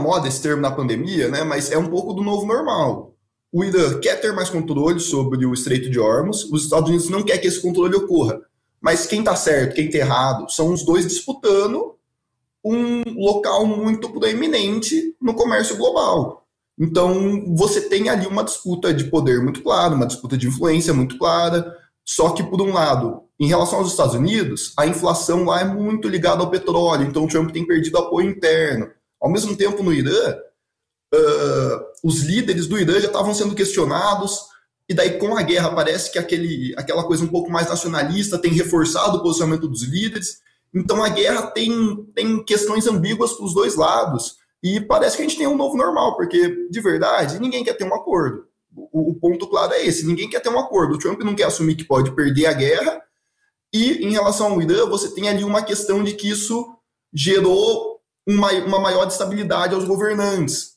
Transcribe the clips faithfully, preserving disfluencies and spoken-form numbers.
moda esse termo na pandemia, né? Mas é um pouco do novo normal. O Irã quer ter mais controle sobre o Estreito de Hormuz, os Estados Unidos não quer que esse controle ocorra. Mas quem está certo, quem está errado, são os dois disputando um local muito proeminente no comércio global. Então, você tem ali uma disputa de poder muito clara, uma disputa de influência muito clara, só que, por um lado, em relação aos Estados Unidos, a inflação lá é muito ligada ao petróleo, então o Trump tem perdido apoio interno. Ao mesmo tempo, no Irã, uh, os líderes do Irã já estavam sendo questionados, e daí com a guerra parece que aquele, aquela coisa um pouco mais nacionalista tem reforçado o posicionamento dos líderes. Então a guerra tem, tem questões ambíguas para os dois lados, e parece que a gente tem um novo normal, porque, de verdade, ninguém quer ter um acordo. O, o ponto claro é esse, ninguém quer ter um acordo. O Trump não quer assumir que pode perder a guerra, e em relação ao Irã, você tem ali uma questão de que isso gerou uma, uma maior estabilidade aos governantes.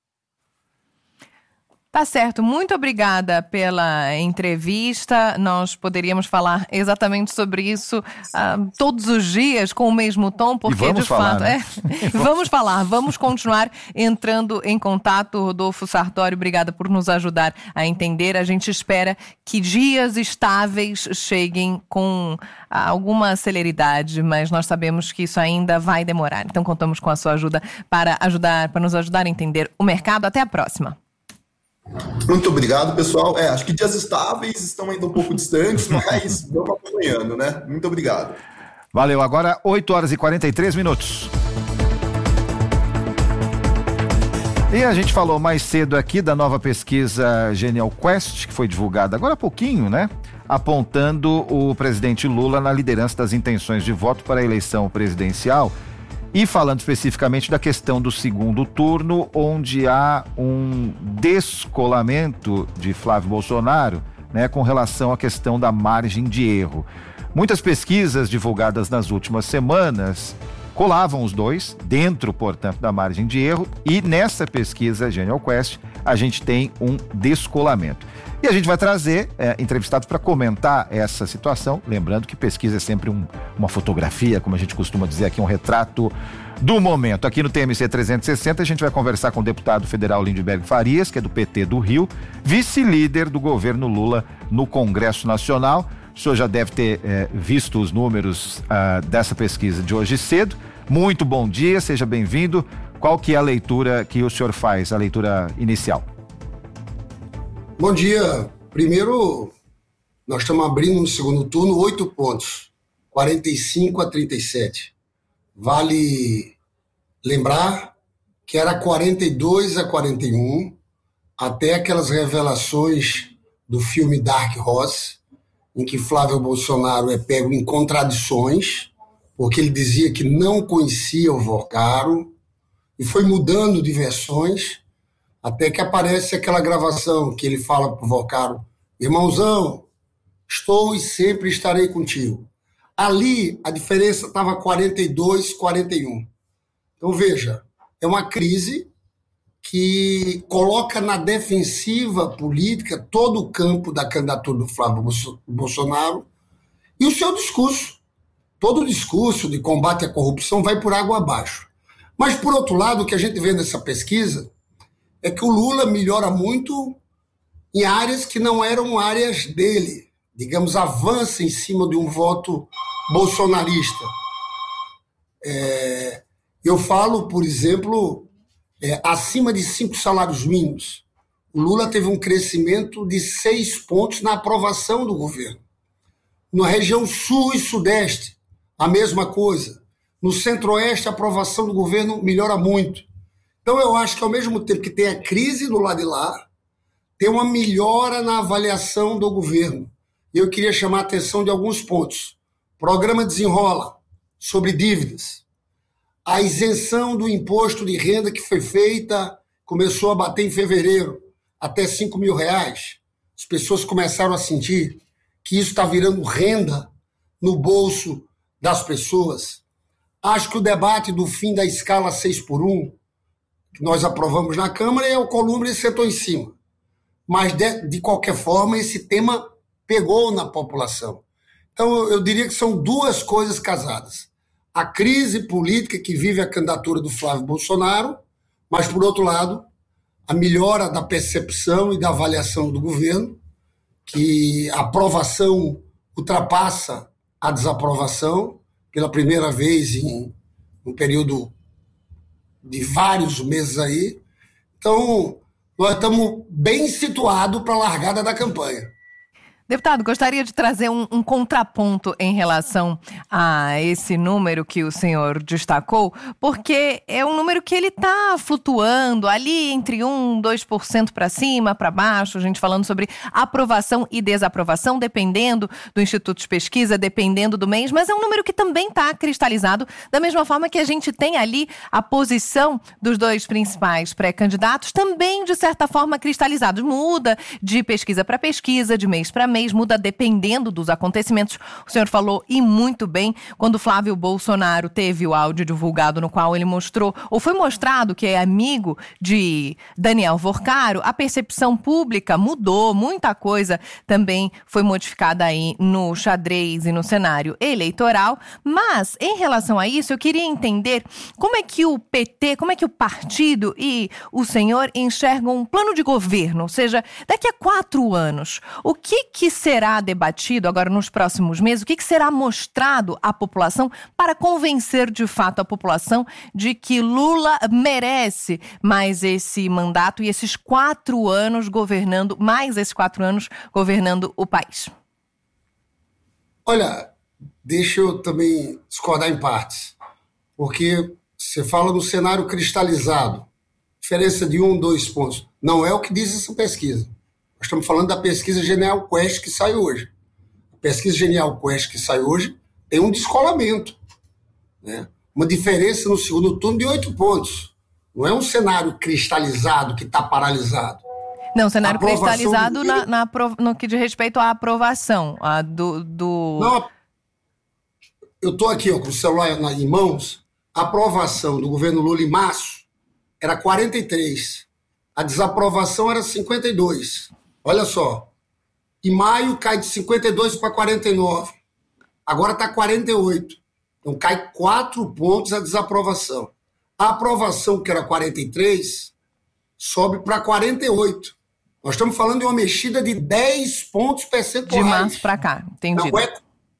Tá certo, muito obrigada pela entrevista. Nós poderíamos falar exatamente sobre isso uh, todos os dias com o mesmo tom, porque e vamos de falar, fato né? é... vamos falar, vamos continuar entrando em contato. Rodolfo Sartório, obrigada por nos ajudar a entender. A gente espera que dias estáveis cheguem com alguma celeridade, mas nós sabemos que isso ainda vai demorar. Então contamos com a sua ajuda para ajudar, para nos ajudar a entender o mercado. Até a próxima. Muito obrigado, pessoal. É, acho que dias estáveis estão ainda um pouco distantes, mas vamos acompanhando, né? Muito obrigado. Valeu. Agora, oito horas e quarenta e três minutos. E a gente falou mais cedo aqui da nova pesquisa Genial Quest, que foi divulgada agora há pouquinho, né? Apontando o presidente Lula na liderança das intenções de voto para a eleição presidencial. E falando especificamente da questão do segundo turno, onde há um descolamento de Flávio Bolsonaro, né, com relação à questão da margem de erro. Muitas pesquisas divulgadas nas últimas semanas colavam os dois, dentro, portanto, da margem de erro, e nessa pesquisa Genial Quest a gente tem um descolamento. E a gente vai trazer é, entrevistados para comentar essa situação, lembrando que pesquisa é sempre um, uma fotografia, como a gente costuma dizer aqui, um retrato do momento. Aqui no T M C trezentos e sessenta a gente vai conversar com o deputado federal Lindbergh Farias, que é do P T do Rio, vice-líder do governo Lula no Congresso Nacional. O senhor já deve ter é, visto os números ah, dessa pesquisa de hoje cedo. Muito bom dia, seja bem-vindo. Qual que é a leitura que o senhor faz, a leitura inicial? Bom dia. Primeiro, nós estamos abrindo no segundo turno oito pontos, quarenta e cinco a trinta e sete. Vale lembrar que era quarenta e dois a quarenta e um, até aquelas revelações do filme Dark Horse, em que Flávio Bolsonaro é pego em contradições, porque ele dizia que não conhecia o Vocaro, e foi mudando de versões, até que aparece aquela gravação que ele fala para o Vocaro: irmãozão, estou e sempre estarei contigo. Ali a diferença estava quarenta e dois a quarenta e um. Então veja, é uma crise que coloca na defensiva política todo o campo da candidatura do Flávio Bolsonaro e o seu discurso. Todo o discurso de combate à corrupção vai por água abaixo. Mas, por outro lado, o que a gente vê nessa pesquisa é que o Lula melhora muito em áreas que não eram áreas dele. Digamos, avança em cima de um voto bolsonarista. É, eu falo, por exemplo, é, acima de cinco salários mínimos. O Lula teve um crescimento de seis pontos na aprovação do governo. Na região sul e sudeste, a mesma coisa. No centro-oeste, a aprovação do governo melhora muito. Então, eu acho que, ao mesmo tempo que tem a crise do lado de lá, tem uma melhora na avaliação do governo. E eu queria chamar a atenção de alguns pontos. Programa Desenrola, sobre dívidas. A isenção do imposto de renda que foi feita, começou a bater em fevereiro, até cinco mil reais. As pessoas começaram a sentir que isso está virando renda no bolso das pessoas. Acho que o debate do fim da escala seis por um, que nós aprovamos na Câmara, é o Columbre sentou em cima. Mas, de, de qualquer forma, esse tema pegou na população. Então, eu diria que são duas coisas casadas. A crise política que vive a candidatura do Flávio Bolsonaro, mas, por outro lado, a melhora da percepção e da avaliação do governo, que a aprovação ultrapassa a desaprovação pela primeira vez em um período de vários meses aí. Então, nós estamos bem situados para a largada da campanha. Deputado, gostaria de trazer um, um contraponto em relação a esse número que o senhor destacou, porque é um número que ele está flutuando ali entre um, dois por cento para cima, para baixo, a gente falando sobre aprovação e desaprovação, dependendo do Instituto de Pesquisa, dependendo do mês, mas é um número que também está cristalizado, da mesma forma que a gente tem ali a posição dos dois principais pré-candidatos, também de certa forma cristalizados. Muda de pesquisa para pesquisa, de mês para mês, muda dependendo dos acontecimentos. O senhor falou, e muito bem, quando Flávio Bolsonaro teve o áudio divulgado no qual ele mostrou, ou foi mostrado que é amigo de Daniel Vorcaro, a percepção pública mudou, muita coisa também foi modificada aí no xadrez e no cenário eleitoral, mas em relação a isso eu queria entender como é que o P T, como é que o partido e o senhor enxergam um plano de governo, ou seja, daqui a quatro anos, o que que será debatido agora nos próximos meses, o que que será mostrado à população para convencer de fato a população de que Lula merece mais esse mandato e esses quatro anos governando, mais esses quatro anos governando o país? Olha, deixa eu também discordar em partes, porque você fala no cenário cristalizado, diferença de um, dois pontos. Não é o que diz essa pesquisa. Nós estamos falando da pesquisa Genial Quest que sai hoje. A pesquisa Genial Quest que sai hoje tem um descolamento, né? Uma diferença no segundo turno de oito pontos. Não é um cenário cristalizado que está paralisado. Não, cenário cristalizado na, na, no que diz respeito à aprovação a do, do... Não, eu estou aqui ó, com o celular em mãos. A aprovação do governo Lula em março era quarenta e três. A desaprovação era cinquenta e dois. Olha só. Em maio cai de cinquenta e dois para quarenta e nove. Agora está quarenta e oito. Então cai quatro pontos a desaprovação. A aprovação, que era quarenta e três, sobe para quarenta e oito. Nós estamos falando de uma mexida de dez pontos percentuais. De março para cá, entendi. Não é,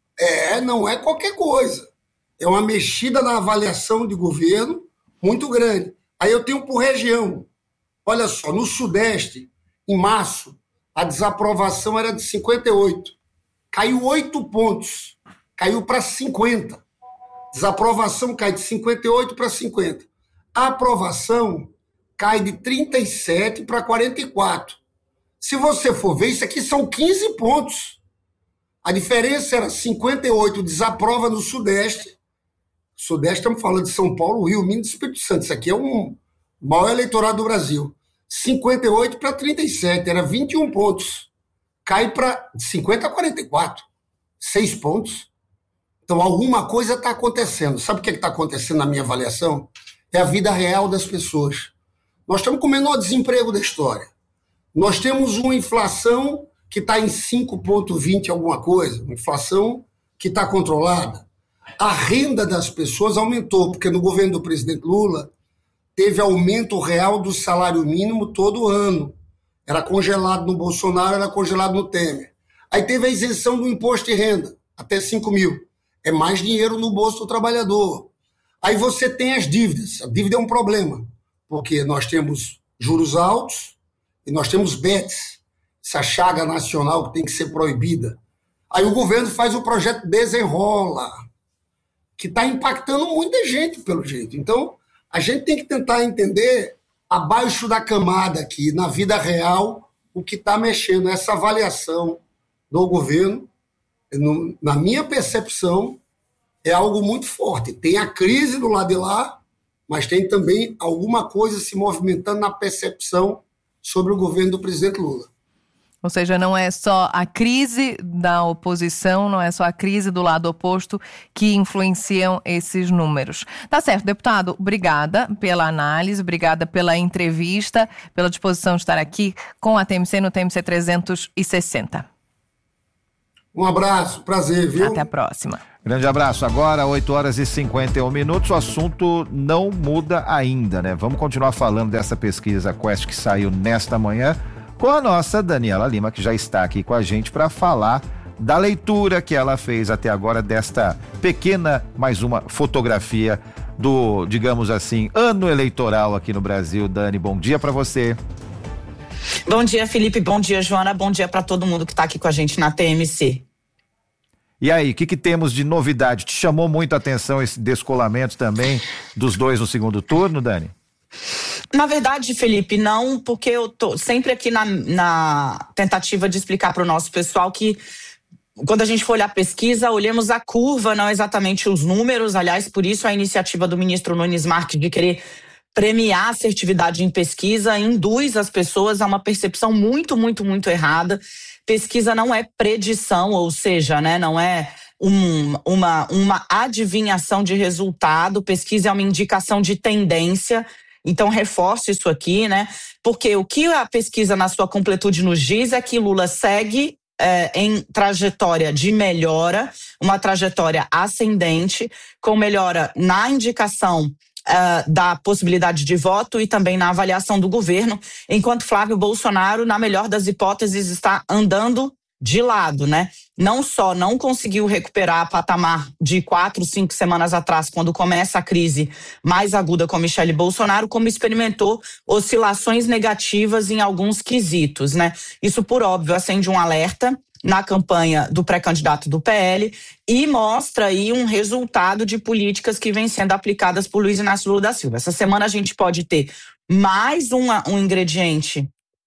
é, não é qualquer coisa. É uma mexida na avaliação de governo muito grande. Aí eu tenho por região. Olha só, no Sudeste, em março, a desaprovação era de cinquenta e oito. Caiu oito pontos. Caiu para cinquenta. Desaprovação cai de cinquenta e oito para cinquenta. A aprovação cai de trinta e sete para quarenta e quatro. Se você for ver, isso aqui são quinze pontos. A diferença era cinquenta e oito desaprova no Sudeste. Sudeste, estamos falando de São Paulo, Rio, Minas e Espírito Santo. Isso aqui é um maior eleitorado do Brasil. cinquenta e oito para trinta e sete, era vinte e um pontos. Cai para cinquenta a quarenta e quatro. seis pontos. Então, alguma coisa está acontecendo. Sabe o que está acontecendo na minha avaliação? É a vida real das pessoas. Nós estamos com o menor desemprego da história. Nós temos uma inflação que está em cinco vírgula vinte alguma coisa, uma inflação que está controlada. A renda das pessoas aumentou, porque no governo do presidente Lula teve aumento real do salário mínimo todo ano. Era congelado no Bolsonaro, era congelado no Temer. Aí teve a isenção do imposto de renda, até cinco mil. É mais dinheiro no bolso do trabalhador. Aí você tem as dívidas. A dívida é um problema, porque nós temos juros altos e nós temos bets, essa chaga nacional que tem que ser proibida. Aí o governo faz o projeto Desenrola, que está impactando muita gente, pelo jeito. Então, a gente tem que tentar entender, abaixo da camada aqui, na vida real, o que está mexendo. Essa avaliação do governo, no, na minha percepção, é algo muito forte. Tem a crise do lado de lá, mas tem também alguma coisa se movimentando na percepção sobre o governo do presidente Lula. Ou seja, não é só a crise da oposição, não é só a crise do lado oposto que influenciam esses números. Tá certo, deputado, obrigada pela análise, obrigada pela entrevista, pela disposição de estar aqui com a T M C no T M C trezentos e sessenta. Um abraço, prazer, viu? Até a próxima. Grande abraço. Agora, oito horas e cinquenta e um minutos. O assunto não muda ainda, né? Vamos continuar falando dessa pesquisa Quest que saiu nesta manhã com a nossa Daniela Lima, que já está aqui com a gente para falar da leitura que ela fez até agora desta pequena, mais uma fotografia do, digamos assim, ano eleitoral aqui no Brasil. Dani, bom dia para você. Bom dia, Felipe. Bom dia, Joana. Bom dia para todo mundo que está aqui com a gente na T M C. E aí, o que, que temos de novidade? Te chamou muito a atenção esse descolamento também dos dois no segundo turno, Dani? Na verdade, Felipe, não, porque eu tô sempre aqui na, na tentativa de explicar para o nosso pessoal que quando a gente for olhar a pesquisa, olhemos a curva, não exatamente os números. Aliás, por isso a iniciativa do ministro Nunes Marques de querer premiar a assertividade em pesquisa induz as pessoas a uma percepção muito, muito, muito errada. Pesquisa não é predição, ou seja, né, não é um, uma, uma adivinhação de resultado. Pesquisa é uma indicação de tendência. Então, reforço isso aqui, né? Porque o que a pesquisa, na sua completude, nos diz é que Lula segue é, em trajetória de melhora, uma trajetória ascendente, com melhora na indicação Uh, da possibilidade de voto e também na avaliação do governo, enquanto Flávio Bolsonaro, na melhor das hipóteses, está andando de lado, né? Não só não conseguiu recuperar a patamar de quatro, cinco semanas atrás, quando começa a crise mais aguda com Michele Bolsonaro, como experimentou oscilações negativas em alguns quesitos, né? Isso, por óbvio, acende um alerta na campanha do pré-candidato do P L e mostra aí um resultado de políticas que vêm sendo aplicadas por Luiz Inácio Lula da Silva. Essa semana a gente pode ter mais uma, um ingrediente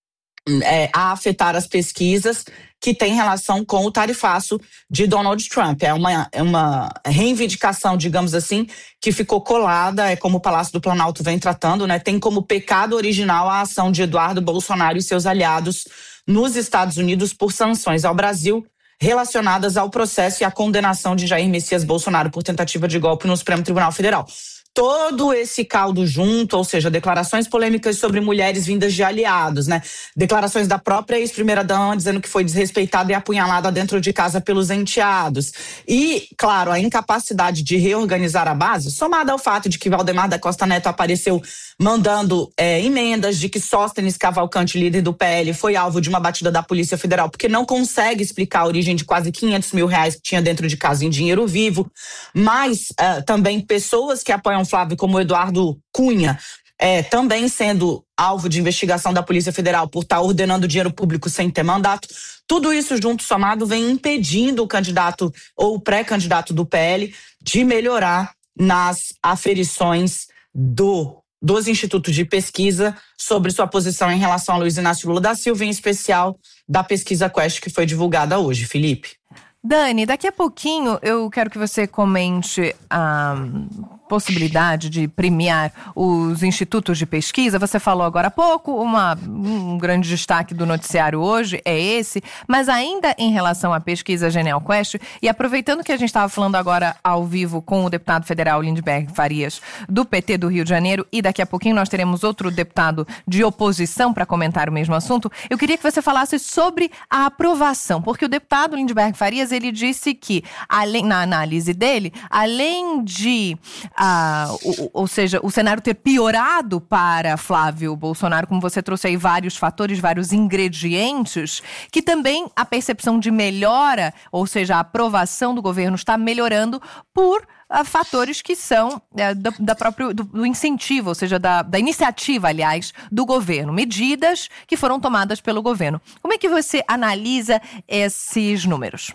é, a afetar as pesquisas que tem relação com o tarifaço de Donald Trump. É uma, é uma reivindicação, digamos assim, que ficou colada, é como o Palácio do Planalto vem tratando, né? Tem como pecado original a ação de Eduardo Bolsonaro e seus aliados nos Estados Unidos por sanções ao Brasil relacionadas ao processo e à condenação de Jair Messias Bolsonaro por tentativa de golpe no Supremo Tribunal Federal. Todo esse caldo junto, ou seja, declarações polêmicas sobre mulheres vindas de aliados, né? Declarações da própria ex-primeira-dama dizendo que foi desrespeitada e apunhalada dentro de casa pelos enteados. E, claro, a incapacidade de reorganizar a base, somada ao fato de que Valdemar da Costa Neto apareceu mandando é, emendas, de que Sóstenes Cavalcante, líder do P L, foi alvo de uma batida da Polícia Federal, porque não consegue explicar a origem de quase quinhentos mil reais que tinha dentro de casa em dinheiro vivo. Mas uh, também pessoas que apoiam Flávio, como o Eduardo Cunha, é, também sendo alvo de investigação da Polícia Federal por estar ordenando dinheiro público sem ter mandato. Tudo isso junto somado vem impedindo o candidato ou o pré-candidato do P L de melhorar nas aferições do, dos institutos de pesquisa sobre sua posição em relação a Luiz Inácio Lula da Silva, em especial da pesquisa Quest que foi divulgada hoje, Felipe. Dani, daqui a pouquinho eu quero que você comente a possibilidade de premiar os institutos de pesquisa. Você falou agora há pouco, uma, um grande destaque do noticiário hoje é esse, mas ainda em relação à pesquisa Genial Quest, e aproveitando que a gente estava falando agora ao vivo com o deputado federal Lindbergh Farias, do P T do Rio de Janeiro, e daqui a pouquinho nós teremos outro deputado de oposição para comentar o mesmo assunto, eu queria que você falasse sobre a aprovação, porque o deputado Lindbergh Farias, ele disse que, além, na análise dele, além de Ah, ou, ou seja, o cenário ter piorado para Flávio Bolsonaro, como você trouxe aí vários fatores, vários ingredientes, que também a percepção de melhora, ou seja, a aprovação do governo está melhorando por uh, fatores que são uh, da, da próprio, do, do incentivo, ou seja, da, da iniciativa, aliás, do governo, medidas que foram tomadas pelo governo. Como é que você analisa esses números?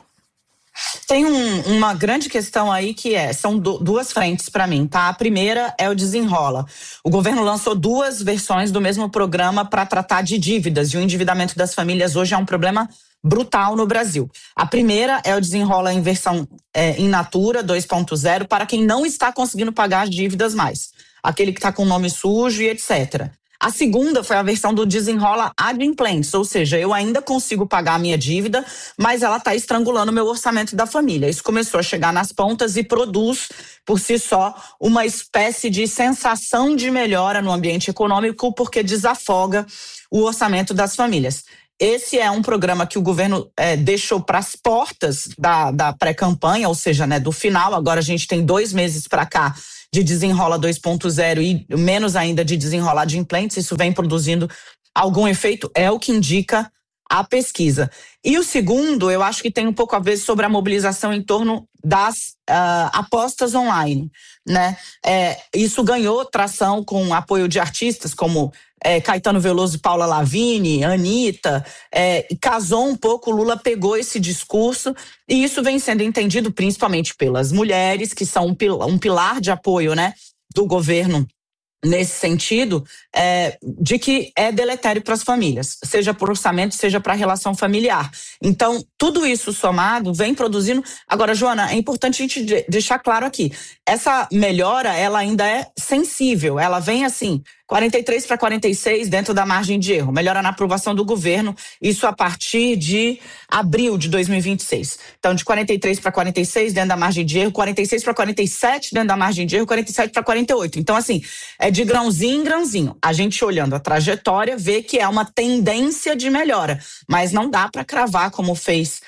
Tem um, uma grande questão aí que é, são do, duas frentes para mim, tá? A primeira é o Desenrola. O governo lançou duas versões do mesmo programa para tratar de dívidas, e o endividamento das famílias hoje é um problema brutal no Brasil. A primeira é o Desenrola em versão é, in natura dois ponto zero para quem não está conseguindo pagar as dívidas mais. Aquele que está com nome sujo e etcétera. A segunda foi a versão do Desenrola Adimplentes, ou seja, eu ainda consigo pagar a minha dívida, mas ela está estrangulando o meu orçamento da família. Isso começou a chegar nas pontas e produz, por si só, uma espécie de sensação de melhora no ambiente econômico, porque desafoga o orçamento das famílias. esse é um programa que o governo é, deixou para as portas da, da pré-campanha, ou seja, né, do final. Agora a gente tem dois meses para cá de Desenrola dois ponto zero e menos ainda de Desenrolar Adimplentes. Isso vem produzindo algum efeito, é o que indica a pesquisa. E o segundo, eu acho que tem um pouco a ver sobre a mobilização em torno das uh, apostas online, né? É, isso ganhou tração com apoio de artistas como é, Caetano Veloso e Paula Lavigne, Anitta, é, e casou um pouco, Lula pegou esse discurso e isso vem sendo entendido principalmente pelas mulheres, que são um pilar, um pilar de apoio, né, do governo nesse sentido, é, de que é deletério para as famílias, seja por orçamento, seja para a relação familiar. Então, tudo isso somado vem produzindo. Agora, Joana, é importante a gente deixar claro aqui, essa melhora, ela ainda é sensível, ela vem assim, quarenta e três para quarenta e seis dentro da margem de erro, melhora na aprovação do governo, isso a partir de abril de dois mil e vinte e seis. Então, de quarenta e três para quarenta e seis dentro da margem de erro, quarenta e seis para quarenta e sete dentro da margem de erro, quarenta e sete para quarenta e oito. Então, assim, é de grãozinho em grãozinho. A gente olhando a trajetória vê que é uma tendência de melhora, mas não dá para cravar como fez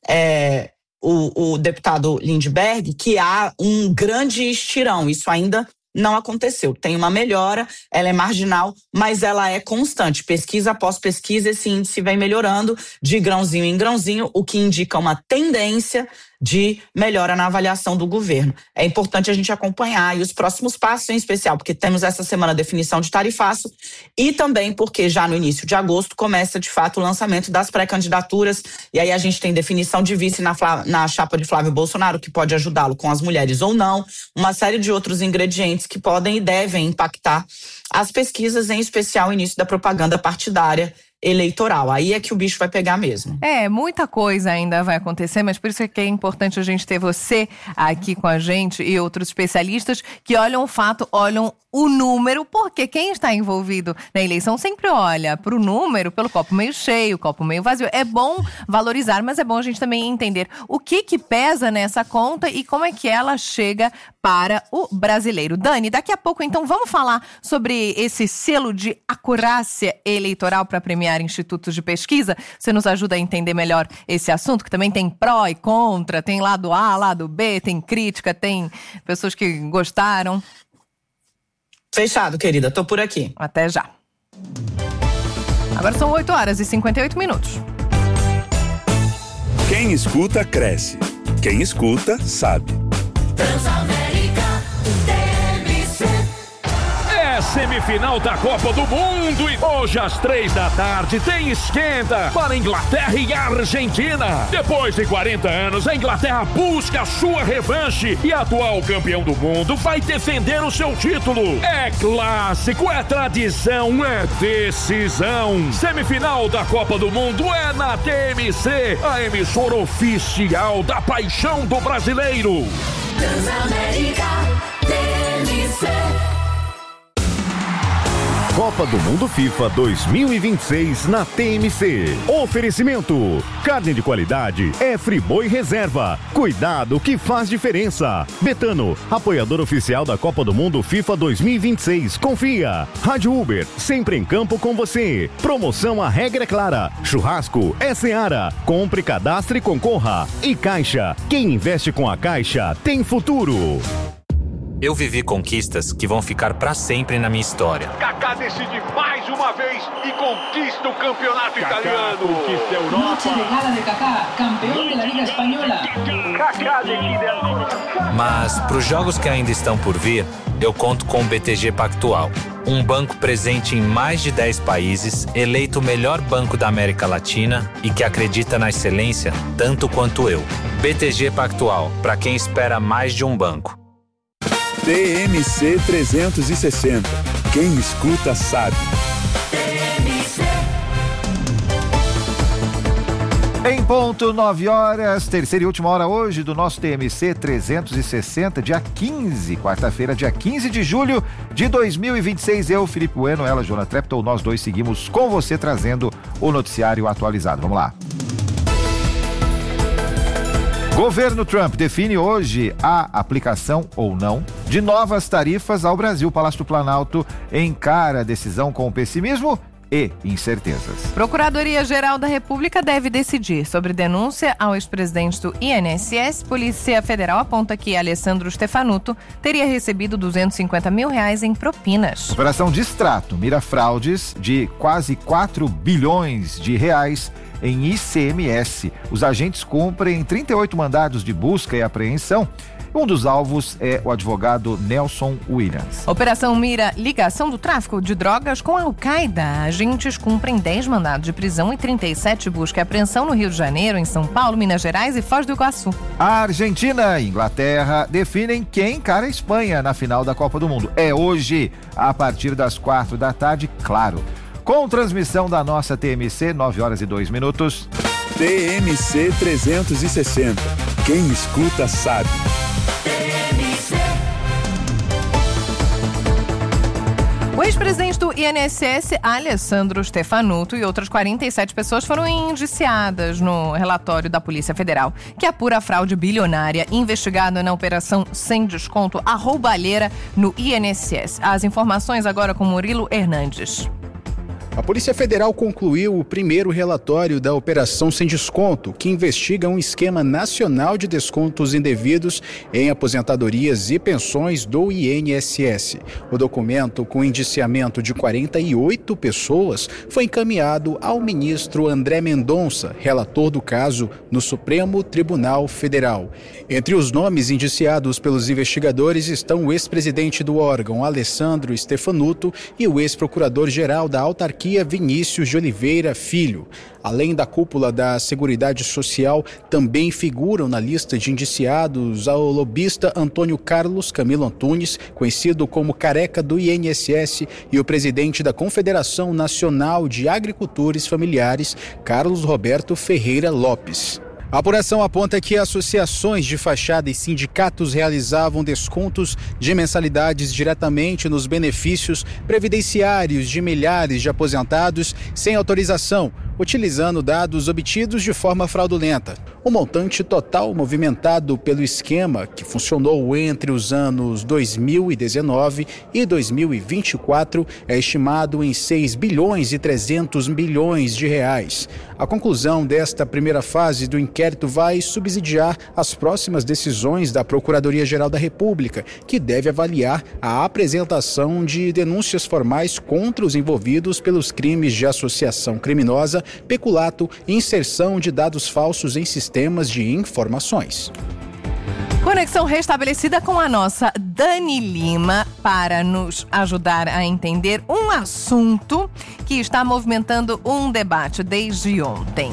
é, o, o deputado Lindbergh, que há um grande estirão. Isso ainda não aconteceu. Tem uma melhora, ela é marginal, mas ela é constante. Pesquisa após pesquisa, esse índice vem melhorando de grãozinho em grãozinho, o que indica uma tendência de melhora na avaliação do governo. É importante a gente acompanhar e os próximos passos, em especial, porque temos essa semana a definição de tarifaço e também porque já no início de agosto começa, de fato, o lançamento das pré-candidaturas e aí a gente tem definição de vice na, na chapa de Flávio Bolsonaro, que pode ajudá-lo com as mulheres ou não, uma série de outros ingredientes que podem e devem impactar as pesquisas, em especial o início da propaganda partidária eleitoral. Aí é que o bicho vai pegar mesmo. É, muita coisa ainda vai acontecer, mas por isso é que é importante a gente ter você aqui com a gente e outros especialistas que olham o fato, olham o número, porque quem está envolvido na eleição sempre olha para o número, pelo copo meio cheio, copo meio vazio. É bom valorizar, mas é bom a gente também entender o que que pesa nessa conta e como é que ela chega para o brasileiro. Dani, daqui a pouco então vamos falar sobre esse selo de acurácia eleitoral para premiar institutos de pesquisa. Você nos ajuda a entender melhor esse assunto, que também tem pró e contra, tem lado A, lado B, tem crítica, tem pessoas que gostaram. Fechado, querida. Tô por aqui. Até já. Agora são oito horas e cinquenta e oito minutos. Quem escuta, cresce. Quem escuta, sabe. Transamérica T M C. É semifinal da Copa do Mundo e hoje às três da tarde tem esquenta para Inglaterra e Argentina. Depois de quarenta anos, a Inglaterra busca a sua revanche e a atual campeão do mundo vai defender o seu título. É clássico, é tradição, é decisão. Semifinal da Copa do Mundo é na T M C, a emissora oficial da paixão do brasileiro. Transamérica T M C. Copa do Mundo FIFA dois mil e vinte e seis na T M C. Oferecimento: carne de qualidade é Friboi Reserva. Cuidado que faz diferença. Betano, apoiador oficial da Copa do Mundo FIFA dois mil e vinte e seis. Confia. Rádio Uber, sempre em campo com você. Promoção A Regra é Clara. Churrasco é Seara. Compre, cadastre e concorra. E Caixa, quem investe com a Caixa tem futuro. Eu vivi conquistas que vão ficar pra sempre na minha história. Kaká decide mais uma vez e conquista o campeonato Kaká italiano. Conquista a Europa. Noche de gala de Kaká, campeão da Liga Espanhola. Kaká decide. Mas pros jogos que ainda estão por vir, eu conto com o B T G Pactual. Um banco presente em mais de dez países, eleito o melhor banco da América Latina e que acredita na excelência tanto quanto eu. B T G Pactual, pra quem espera mais de um banco. T M C trezentos e sessenta. Quem escuta sabe. T M C. Em ponto, nove horas, terceira e última hora hoje do nosso T M C trezentos e sessenta, dia quinze, quarta-feira, dia quinze de julho de dois mil e vinte e seis. Eu, Felipe Bueno, ela, Joana Treptow, nós dois seguimos com você trazendo o noticiário atualizado. Vamos lá. Governo Trump define hoje a aplicação ou não de novas tarifas ao Brasil. O Palácio do Planalto encara a decisão com pessimismo e incertezas. Procuradoria-Geral da República deve decidir sobre denúncia ao ex-presidente do I N S S. Polícia Federal aponta que Alessandro Stefanuto teria recebido duzentos e cinquenta mil reais em propinas. Operação Distrato mira fraudes de quase quatro bilhões de reais em I C M S. Os agentes cumprem trinta e oito mandados de busca e apreensão. Um dos alvos é o advogado Nelson Williams. Operação mira ligação do tráfico de drogas com a Al-Qaeda. Agentes cumprem dez mandados de prisão e trinta e sete busca e apreensão no Rio de Janeiro, em São Paulo, Minas Gerais e Foz do Iguaçu. A Argentina e Inglaterra definem quem encara a Espanha na final da Copa do Mundo. É hoje, a partir das quatro da tarde, claro. Com transmissão da nossa T M C, nove horas e dois minutos. T M C trezentos e sessenta. Quem escuta sabe. O ex-presidente do I N S S, Alessandro Stefanuto, e outras quarenta e sete pessoas foram indiciadas no relatório da Polícia Federal, que apura a fraude bilionária investigada na operação Sem Desconto, a roubalheira no I N S S. As informações agora com Murilo Hernandes. A Polícia Federal concluiu o primeiro relatório da Operação Sem Desconto, que investiga um esquema nacional de descontos indevidos em aposentadorias e pensões do I N S S. O documento, com indiciamento de quarenta e oito pessoas, foi encaminhado ao ministro André Mendonça, relator do caso no Supremo Tribunal Federal. Entre os nomes indiciados pelos investigadores estão o ex-presidente do órgão, Alessandro Stefanuto, e o ex-procurador-geral da autarquia, Vinícius de Oliveira Filho. Além da cúpula da Seguridade Social, também figuram na lista de indiciados ao lobista Antônio Carlos Camilo Antunes, conhecido como Careca do I N S S, e o presidente da Confederação Nacional de Agricultores Familiares, Carlos Roberto Ferreira Lopes. A apuração aponta que associações de fachada e sindicatos realizavam descontos de mensalidades diretamente nos benefícios previdenciários de milhares de aposentados sem autorização, utilizando dados obtidos de forma fraudulenta. O montante total movimentado pelo esquema, que funcionou entre os anos dois mil e dezenove e dois mil e vinte e quatro, é estimado em seis bilhões e trezentos milhões de reais. A conclusão desta primeira fase do inquérito vai subsidiar as próximas decisões da Procuradoria-Geral da República, que deve avaliar a apresentação de denúncias formais contra os envolvidos pelos crimes de associação criminosa, peculato e inserção de dados falsos em sistemas de informações. Conexão restabelecida com a nossa Dani Lima para nos ajudar a entender um assunto que está movimentando um debate desde ontem.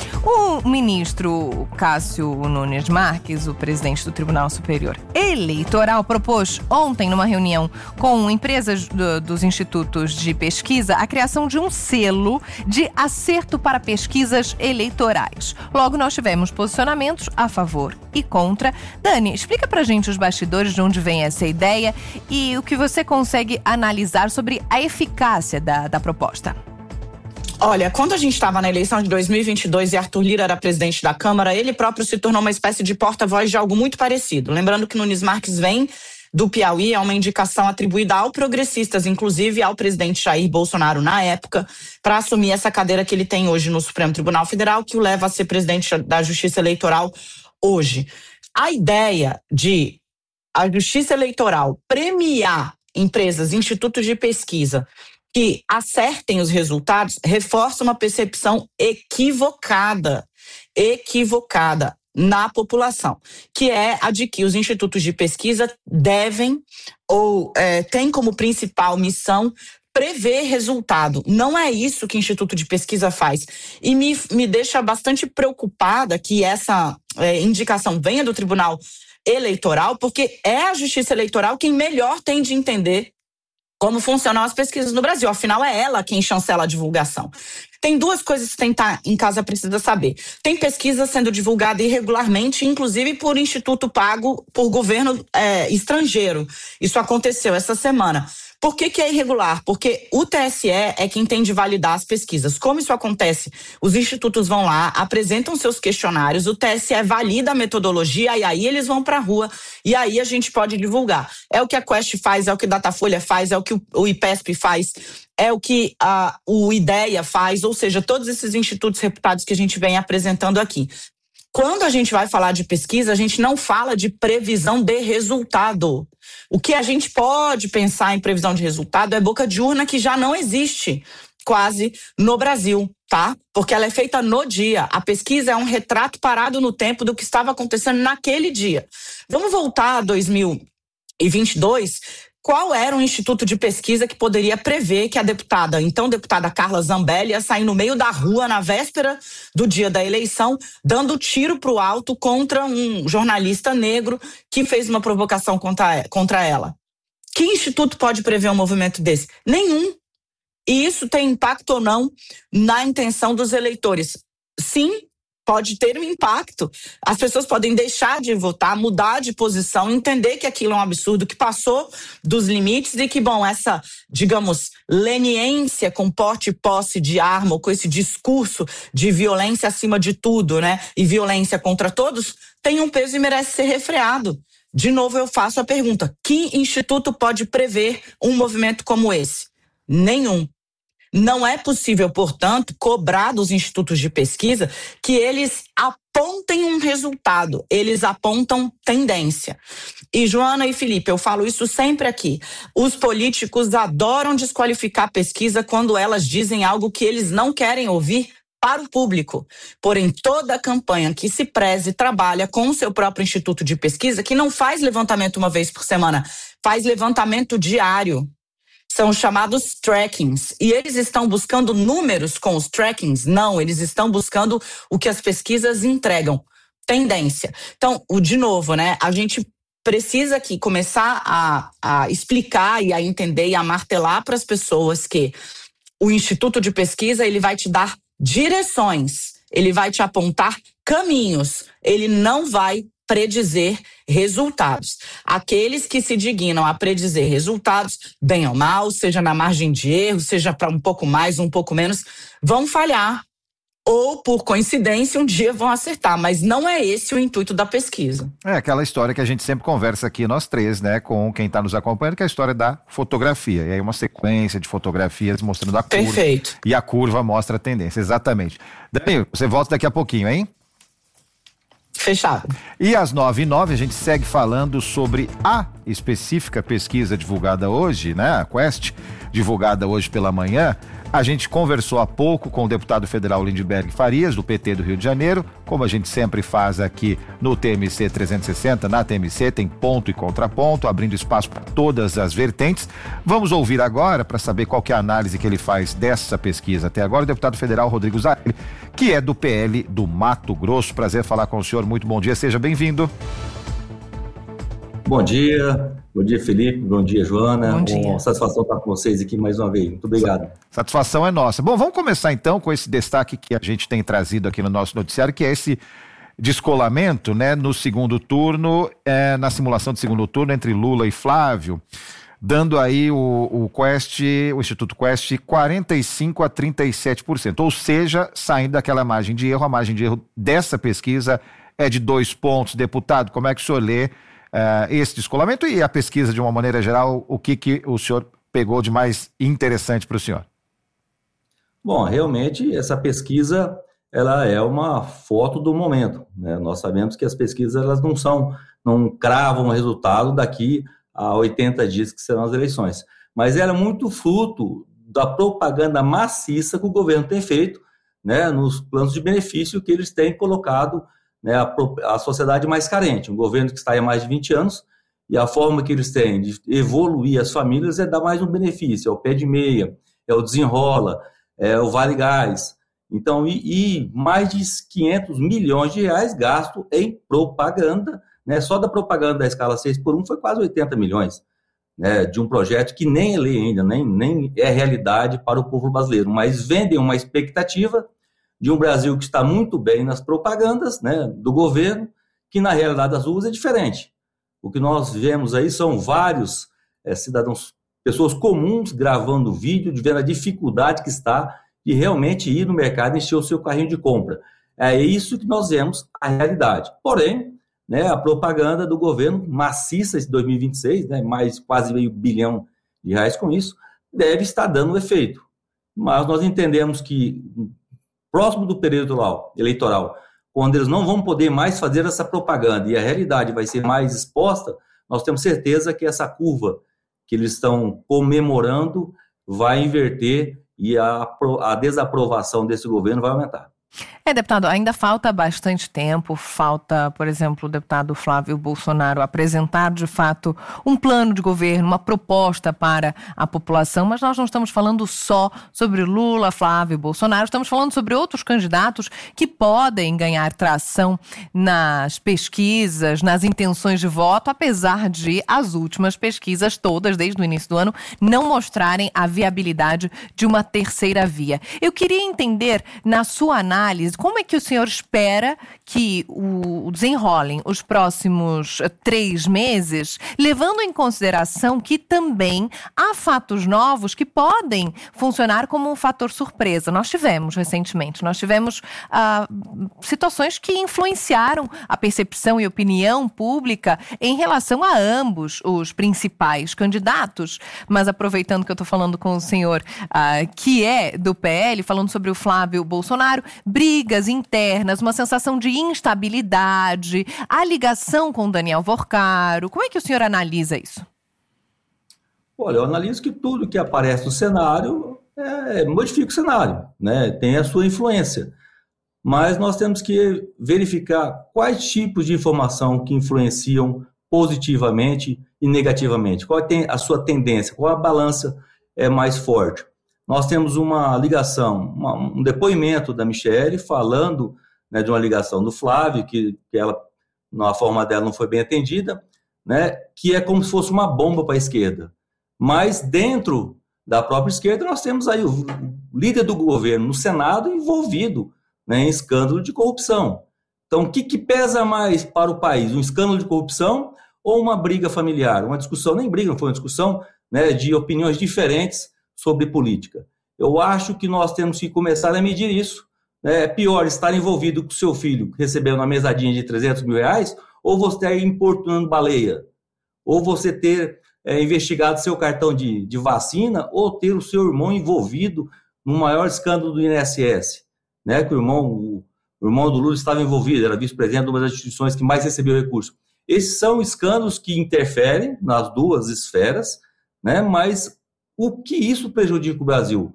O ministro Cássio Nunes Marques, o presidente do Tribunal Superior Eleitoral, propôs ontem, numa reunião com empresas do, dos institutos de pesquisa, a criação de um selo de acerto para pesquisas eleitorais. Logo, nós tivemos posicionamentos a favor e contra. Dani, explica pra gente os bastidores de onde vem essa ideia e o que você consegue analisar sobre a eficácia da, da proposta. Olha, quando a gente estava na eleição de dois mil e vinte e dois e Arthur Lira era presidente da Câmara, ele próprio se tornou uma espécie de porta-voz de algo muito parecido. Lembrando que Nunes Marques vem do Piauí, é uma indicação atribuída ao Progressistas, inclusive ao presidente Jair Bolsonaro na época, para assumir essa cadeira que ele tem hoje no Supremo Tribunal Federal, que o leva a ser presidente da Justiça Eleitoral hoje. A ideia de a Justiça Eleitoral premiar empresas, institutos de pesquisa que acertem os resultados, reforça uma percepção equivocada, equivocada na população, que é a de que os institutos de pesquisa devem ou é, têm como principal missão prever resultado. Não é isso que o Instituto de Pesquisa faz. E me, me deixa bastante preocupada que essa é, indicação venha do Tribunal Eleitoral, porque é a Justiça Eleitoral quem melhor tem de entender como funcionam as pesquisas no Brasil. Afinal, é ela quem chancela a divulgação. Tem duas coisas que quem está em casa precisa saber. Tem pesquisa sendo divulgada irregularmente, inclusive por instituto pago por governo é, estrangeiro. Isso aconteceu essa semana. Por que que é irregular? Porque o T S E é quem tem de validar as pesquisas. Como isso acontece? Os institutos vão lá, apresentam seus questionários, o T S E valida a metodologia e aí eles vão para a rua e aí a gente pode divulgar. É o que a Quest faz, é o que o Datafolha faz, é o que o IPESP faz, é o que a, o IDEA faz, ou seja, todos esses institutos reputados que a gente vem apresentando aqui. Quando a gente vai falar de pesquisa, a gente não fala de previsão de resultado. O que a gente pode pensar em previsão de resultado é boca de urna, que já não existe quase no Brasil, tá? Porque ela é feita no dia. A pesquisa é um retrato parado no tempo do que estava acontecendo naquele dia. Vamos voltar a dois mil e vinte e dois. Qual era o instituto de pesquisa que poderia prever que a deputada, então deputada Carla Zambelli, ia sair no meio da rua na véspera do dia da eleição, dando tiro pro alto contra um jornalista negro que fez uma provocação contra, contra ela? Que instituto pode prever um movimento desse? Nenhum. E isso tem impacto ou não na intenção dos eleitores? Sim, pode ter um impacto. As pessoas podem deixar de votar, mudar de posição, entender que aquilo é um absurdo, que passou dos limites e que, bom, essa, digamos, leniência com porte e posse de arma, ou com esse discurso de violência acima de tudo, né, e violência contra todos, tem um peso e merece ser refreado. De novo, eu faço a pergunta: que instituto pode prever um movimento como esse? Nenhum. Não é possível, portanto, cobrar dos institutos de pesquisa que eles apontem um resultado, eles apontam tendência. E Joana e Felipe, eu falo isso sempre aqui, os políticos adoram desqualificar a pesquisa quando elas dizem algo que eles não querem ouvir para o público. Porém, toda a campanha que se preze trabalha com o seu próprio instituto de pesquisa, que não faz levantamento uma vez por semana, faz levantamento diário. São chamados trackings. E eles estão buscando números com os trackings? Não, eles estão buscando o que as pesquisas entregam. Tendência. Então, o, de novo, né? A gente precisa aqui começar a, a explicar e a entender e a martelar para as pessoas que o Instituto de Pesquisa, ele vai te dar direções, ele vai te apontar caminhos, ele não vai predizer resultados. Aqueles que se dignam a predizer resultados, bem ou mal, seja na margem de erro, seja para um pouco mais, um pouco menos, vão falhar. Ou, por coincidência, um dia vão acertar. Mas não é esse o intuito da pesquisa. É aquela história que a gente sempre conversa aqui, nós três, né, com quem está nos acompanhando, que é a história da fotografia. E aí uma sequência de fotografias mostrando a curva. Perfeito. E a curva mostra a tendência, exatamente. Danilo, você volta daqui a pouquinho, hein? Fechado. E às nove e nove a gente segue falando sobre a específica pesquisa divulgada hoje, né? A Quest, divulgada hoje pela manhã. A gente conversou há pouco com o deputado federal Lindbergh Farias, do P T do Rio de Janeiro, como a gente sempre faz aqui no T M C trezentos e sessenta, na T M C tem ponto e contraponto, abrindo espaço para todas as vertentes. Vamos ouvir agora, para saber qual que é a análise que ele faz dessa pesquisa até agora, o deputado federal Rodrigo Zarelli, que é do P L do Mato Grosso. Prazer falar com o senhor, muito bom dia, seja bem-vindo. Bom dia, bom dia Felipe, bom dia Joana, bom dia. Uma satisfação estar com vocês aqui mais uma vez, muito obrigado. Satisfação é nossa. Bom, vamos começar então com esse destaque que a gente tem trazido aqui no nosso noticiário, que é esse descolamento, né, no segundo turno, é, na simulação de segundo turno entre Lula e Flávio, dando aí o, o Quest, o Instituto Quest, quarenta e cinco a trinta e sete por cento, ou seja, saindo daquela margem de erro, a margem de erro dessa pesquisa é de dois pontos. Deputado, como é que o senhor lê Uh, esse descolamento e a pesquisa de uma maneira geral, o que, que o senhor pegou de mais interessante para o senhor? Bom, realmente essa pesquisa ela é uma foto do momento, né? Nós sabemos que as pesquisas elas não são, não cravam o resultado daqui a oitenta dias que serão as eleições, mas ela é muito fruto da propaganda maciça que o governo tem feito, né, nos planos de benefício que eles têm colocado, né, a, a sociedade mais carente, um governo que está aí há mais de vinte anos, e a forma que eles têm de evoluir as famílias é dar mais um benefício, é o pé de meia, é o desenrola, é o Vale Gás, então, e, e mais de quinhentos milhões de reais gasto em propaganda, né, só da propaganda da escala seis por um foi quase oitenta milhões, né, de um projeto que nem é lei ainda, nem, nem é realidade para o povo brasileiro, mas vendem uma expectativa de um Brasil que está muito bem nas propagandas, né, do governo, que na realidade das ruas é diferente. O que nós vemos aí são vários é, cidadãos pessoas comuns gravando vídeo, de ver a dificuldade que está de realmente ir no mercado e encher o seu carrinho de compra. É isso que nós vemos a realidade. Porém, né, a propaganda do governo maciça em dois mil e vinte e seis, né, mais quase meio bilhão de reais com isso, deve estar dando efeito. Mas nós entendemos que, próximo do período eleitoral, quando eles não vão poder mais fazer essa propaganda e a realidade vai ser mais exposta, nós temos certeza que essa curva que eles estão comemorando vai inverter e a, a desaprovação desse governo vai aumentar. É, deputado, ainda falta bastante tempo, falta, por exemplo, o deputado Flávio Bolsonaro apresentar, de fato, um plano de governo, uma proposta para a população, mas nós não estamos falando só sobre Lula, Flávio Bolsonaro, estamos falando sobre outros candidatos que podem ganhar tração nas pesquisas, nas intenções de voto, apesar de as últimas pesquisas todas, desde o início do ano, não mostrarem a viabilidade de uma terceira via. Eu queria entender, na sua análise, como é que o senhor espera que o desenrolem os próximos três meses, levando em consideração que também há fatos novos que podem funcionar como um fator surpresa. Nós tivemos recentemente, nós tivemos ah, situações que influenciaram a percepção e opinião pública em relação a ambos os principais candidatos. Mas aproveitando que eu estou falando com o senhor ah, que é do P L, falando sobre o Flávio Bolsonaro, brigas internas, uma sensação de instabilidade, a ligação com Daniel Worcaro. Como é que o senhor analisa isso? Olha, eu analiso que tudo que aparece no cenário é, modifica o cenário, né? Tem a sua influência. Mas nós temos que verificar quais tipos de informação que influenciam positivamente e negativamente. Qual é a sua tendência, qual a balança é mais forte. Nós temos uma ligação, uma, um depoimento da Michelle falando, né, de uma ligação do Flávio, que, que ela, na forma dela, não foi bem atendida, né, que é como se fosse uma bomba para a esquerda. Mas dentro da própria esquerda nós temos aí o líder do governo no Senado envolvido, né, em escândalo de corrupção. Então, o que, que pesa mais para o país? Um escândalo de corrupção ou uma briga familiar? Uma discussão, nem briga, foi uma discussão, né, de opiniões diferentes sobre política. Eu acho que nós temos que começar a medir isso. É pior estar envolvido com seu filho recebendo uma mesadinha de trezentos mil reais ou você estar importunando baleia, ou você ter é, investigado seu cartão de, de vacina ou ter o seu irmão envolvido no maior escândalo do I N S S, né? Que o irmão, o, o irmão do Lula estava envolvido, era vice-presidente de uma das instituições que mais recebeu recursos. Esses são escândalos que interferem nas duas esferas, né? Mas o que isso prejudica o Brasil?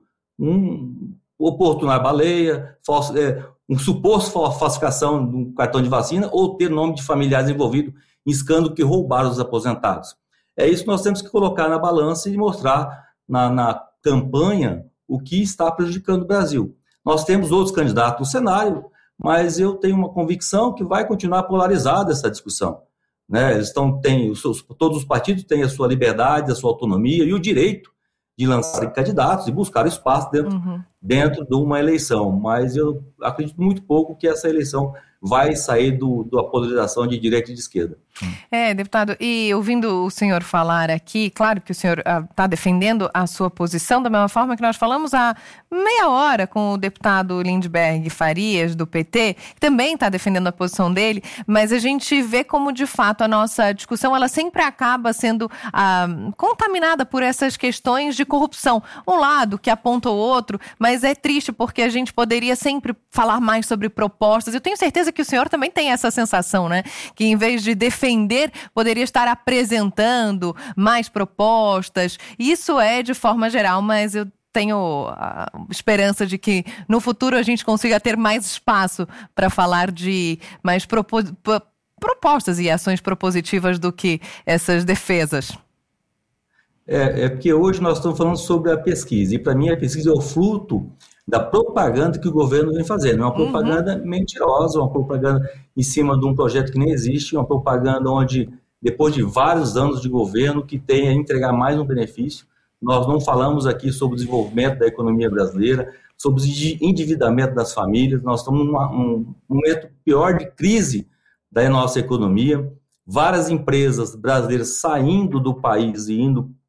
Um oportunar baleia, falso, é, um suposto falsificação de um cartão de vacina ou ter nome de familiares envolvidos em escândalo que roubaram os aposentados. É isso que nós temos que colocar na balança e mostrar na, na campanha o que está prejudicando o Brasil. Nós temos outros candidatos no cenário, mas eu tenho uma convicção que vai continuar polarizada essa discussão. Né? Eles estão, têm, os seus, todos os partidos têm a sua liberdade, a sua autonomia e o direito de lançarem candidatos e buscar espaço dentro, uhum. dentro de uma eleição. Mas eu acredito muito pouco que essa eleição vai sair do, da polarização de direita e de esquerda. É, deputado, e ouvindo o senhor falar aqui, claro que o senhor está uh, defendendo a sua posição, da mesma forma que nós falamos há meia hora com o deputado Lindbergh Farias, do P T, que também está defendendo a posição dele, mas a gente vê como, de fato, a nossa discussão, ela sempre acaba sendo uh, contaminada por essas questões de corrupção. Um lado que aponta o outro, mas é triste porque a gente poderia sempre falar mais sobre propostas. Eu tenho certeza que o senhor também tem essa sensação, né? Que em vez de defender, poderia estar apresentando mais propostas. Isso é de forma geral, mas eu tenho a esperança de que no futuro a gente consiga ter mais espaço para falar de mais propos- propostas e ações propositivas do que essas defesas. É, é porque hoje nós estamos falando sobre a pesquisa, e para mim a pesquisa é o fruto da propaganda que o governo vem fazendo. É uma propaganda uhum. mentirosa, uma propaganda em cima de um projeto que nem existe, uma propaganda onde, depois de vários anos de governo, que tem a entregar mais um benefício. Nós não falamos aqui sobre o desenvolvimento da economia brasileira, sobre o endividamento das famílias. Nós estamos num um momento pior de crise da nossa economia. Várias empresas brasileiras saindo do país e indo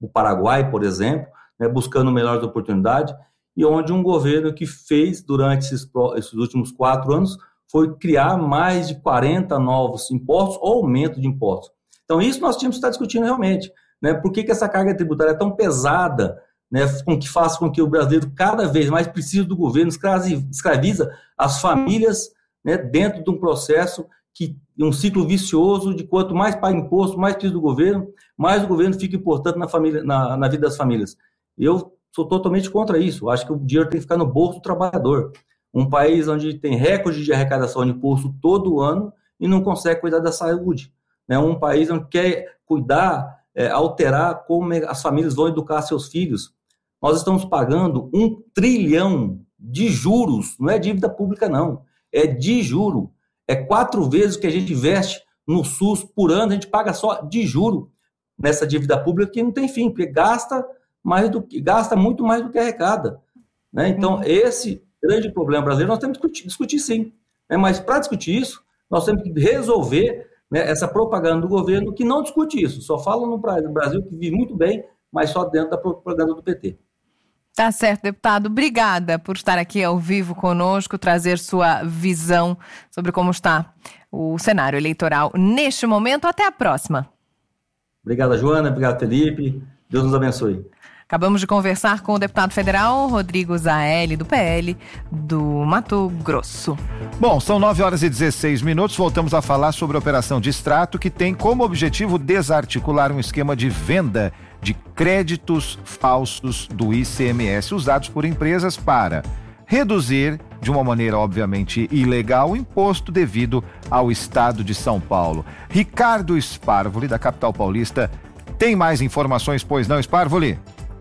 o Paraguai, por exemplo, né, buscando melhores oportunidades, e onde um governo que fez, durante esses, esses últimos quatro anos, foi criar mais de quarenta novos impostos ou aumento de impostos. Então, isso nós tínhamos que estar discutindo realmente, né? Por que que essa carga tributária é tão pesada, né, com que faz com que o brasileiro cada vez mais precise do governo, escraviza as famílias, né, dentro de um processo, que, um ciclo vicioso de quanto mais paga imposto, mais precisa do governo, mais o governo fica importante na, família, na, na vida das famílias. Eu sou totalmente contra isso. Acho que o dinheiro tem que ficar no bolso do trabalhador. Um país onde tem recorde de arrecadação de imposto todo ano e não consegue cuidar da saúde. Né? Um país onde quer cuidar, é, alterar como as famílias vão educar seus filhos. Nós estamos pagando um trilhão de juros, não é dívida pública não, é de juro. É quatro vezes o que a gente investe no SUS por ano, a gente paga só de juro nessa dívida pública que não tem fim, porque gasta, mais do que, gasta muito mais do que arrecada. Né? Então, esse grande problema brasileiro nós temos que discutir, discutir sim. Né? Mas para discutir isso, nós temos que resolver, né, essa propaganda do governo que não discute isso, só fala no Brasil que vive muito bem, mas só dentro da propaganda do P T. Tá certo, deputado. Obrigada por estar aqui ao vivo conosco, trazer sua visão sobre como está o cenário eleitoral neste momento. Até a próxima. Obrigado, Joana. Obrigado, Felipe. Deus nos abençoe. Acabamos de conversar com o deputado federal Rodrigo Zaelli, do P L do Mato Grosso. Bom, são nove horas e dezesseis minutos. Voltamos a falar sobre a operação Distrato, que tem como objetivo desarticular um esquema de venda de créditos falsos do I C M S usados por empresas para reduzir, de uma maneira obviamente ilegal, o imposto devido ao estado de São Paulo. Ricardo Sparvoli, da capital paulista, tem mais informações, pois não, Sparvoli?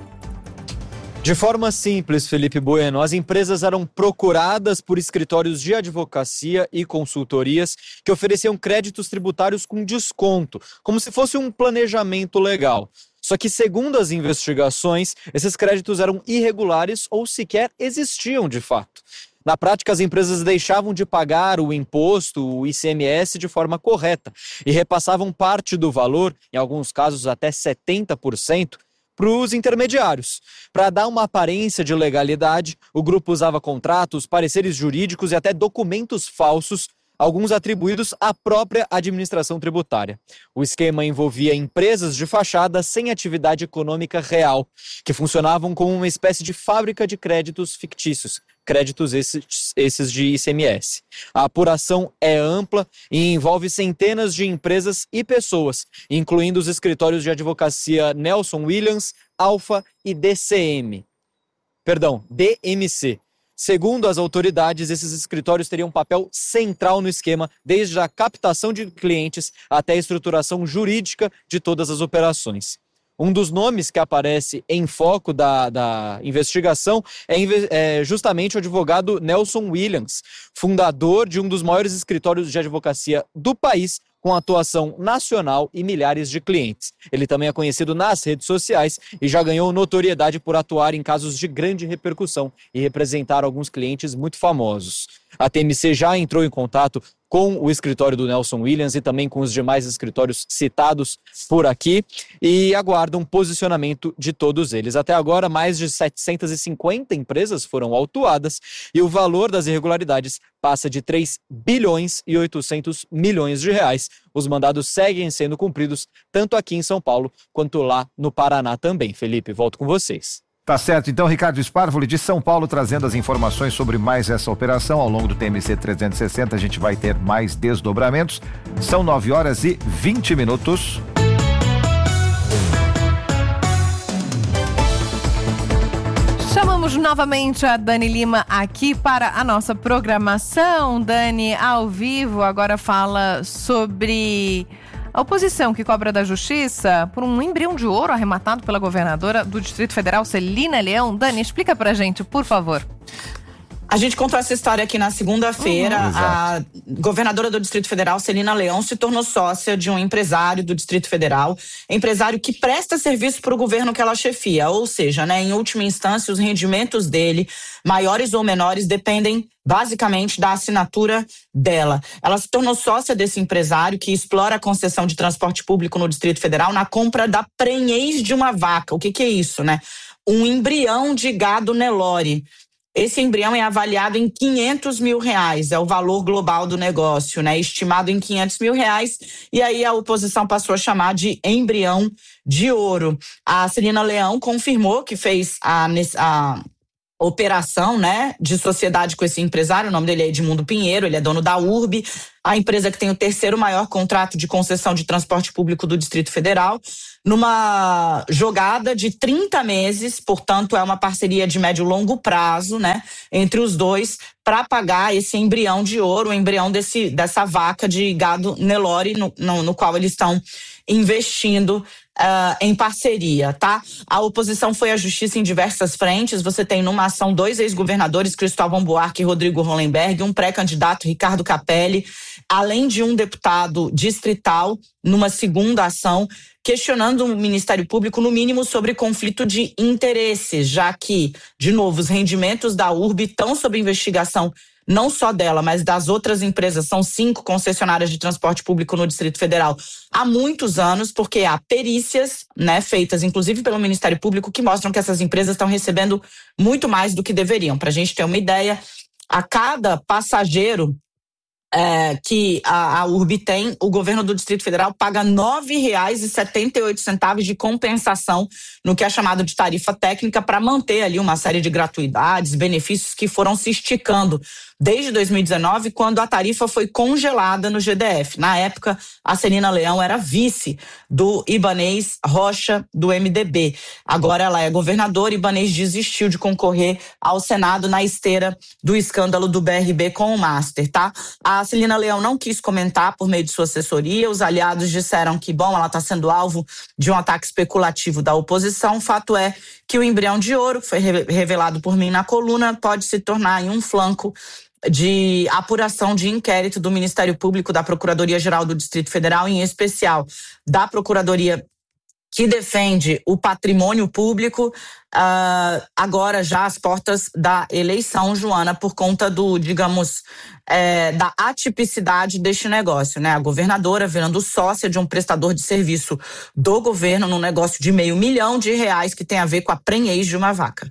De forma simples, Felipe Bueno, as empresas eram procuradas por escritórios de advocacia e consultorias que ofereciam créditos tributários com desconto, como se fosse um planejamento legal. Só que, segundo as investigações, esses créditos eram irregulares ou sequer existiam de fato. Na prática, as empresas deixavam de pagar o imposto, o I C M S, de forma correta e repassavam parte do valor, em alguns casos até setenta por cento, para os intermediários. Para dar uma aparência de legalidade, o grupo usava contratos, pareceres jurídicos e até documentos falsos, alguns atribuídos à própria administração tributária. O esquema envolvia empresas de fachada sem atividade econômica real, que funcionavam como uma espécie de fábrica de créditos fictícios, créditos esses, esses de I C M S. A apuração é ampla e envolve centenas de empresas e pessoas, incluindo os escritórios de advocacia Nelson Williams, Alfa e D C M. Perdão, D M C. Segundo as autoridades, esses escritórios teriam um papel central no esquema, desde a captação de clientes até a estruturação jurídica de todas as operações. Um dos nomes que aparece em foco da, da investigação é, é justamente o advogado Nelson Williams, fundador de um dos maiores escritórios de advocacia do país, com atuação nacional e milhares de clientes. Ele também é conhecido nas redes sociais e já ganhou notoriedade por atuar em casos de grande repercussão e representar alguns clientes muito famosos. A T M C já entrou em contato com o escritório do Nelson Williams e também com os demais escritórios citados por aqui e aguardam um posicionamento de todos eles. Até agora, mais de setecentas e cinquenta empresas foram autuadas e o valor das irregularidades passa de três bilhões e oitocentos milhões de reais. Os mandados seguem sendo cumpridos tanto aqui em São Paulo quanto lá no Paraná também. Felipe, volto com vocês. Tá certo, então Ricardo Sparvoli de São Paulo trazendo as informações sobre mais essa operação. Ao longo do T M C trezentos e sessenta a gente vai ter mais desdobramentos. São nove horas e vinte minutos. Chamamos novamente a Dani Lima aqui para a nossa programação. Dani, ao vivo, agora fala sobre a oposição que cobra da Justiça por um embrião de ouro arrematado pela governadora do Distrito Federal, Celina Leão. Dani, explica pra gente, por favor. A gente contou essa história aqui na segunda-feira. Uhum, a governadora do Distrito Federal, Celina Leão, se tornou sócia de um empresário do Distrito Federal, empresário que presta serviço para o governo que ela chefia. Ou seja, né, em última instância, os rendimentos dele, maiores ou menores, dependem basicamente da assinatura dela. Ela se tornou sócia desse empresário que explora a concessão de transporte público no Distrito Federal na compra da prenhez de uma vaca. O que, que é isso, né? Um embrião de gado Nelore. Esse embrião é avaliado em quinhentos mil reais, é o valor global do negócio, né? Estimado em quinhentos mil reais, e aí a oposição passou a chamar de embrião de ouro. A Celina Leão confirmou que fez a, a operação, né, de sociedade com esse empresário. O nome dele é Edmundo Pinheiro, ele é dono da U R B, a empresa que tem o terceiro maior contrato de concessão de transporte público do Distrito Federal, numa jogada de trinta meses, portanto é uma parceria de médio e longo prazo, né, entre os dois, para pagar esse embrião de ouro, o embrião desse, dessa vaca de gado Nelore, no, no, no qual eles estão investindo uh, em parceria, tá? A oposição foi à justiça em diversas frentes. Você tem numa ação dois ex-governadores, Cristóvão Buarque e Rodrigo Hollenberg, um pré-candidato, Ricardo Capelli, além de um deputado distrital, numa segunda ação, questionando o Ministério Público, no mínimo, sobre conflito de interesses, já que, de novo, os rendimentos da U R B estão sob investigação, não só dela, mas das outras empresas. São cinco concessionárias de transporte público no Distrito Federal há muitos anos, porque há perícias, né, feitas inclusive pelo Ministério Público, que mostram que essas empresas estão recebendo muito mais do que deveriam. Para a gente ter uma ideia, a cada passageiro É, que a, a U R B tem, o governo do Distrito Federal paga nove reais e setenta e oito centavos de compensação no que é chamado de tarifa técnica, para manter ali uma série de gratuidades, benefícios que foram se esticando desde dois mil e dezenove, quando a tarifa foi congelada no G D F. Na época, a Celina Leão era vice do Ibanez Rocha, do M D B. Agora ela é governadora. Ibanez desistiu de concorrer ao Senado na esteira do escândalo do B R B com o Master, tá? A Celina Leão não quis comentar por meio de sua assessoria. Os aliados disseram que, bom, ela está sendo alvo de um ataque especulativo da oposição. O fato é que o embrião de ouro, que foi revelado por mim na coluna, pode se tornar em um flanco de apuração de inquérito do Ministério Público, da Procuradoria-Geral do Distrito Federal, em especial da Procuradoria que defende o patrimônio público, uh, agora já às portas da eleição, Joana, por conta do, digamos, é, da atipicidade deste negócio, né? A governadora virando sócia de um prestador de serviço do governo num negócio de meio milhão de reais que tem a ver com a prenhez de uma vaca.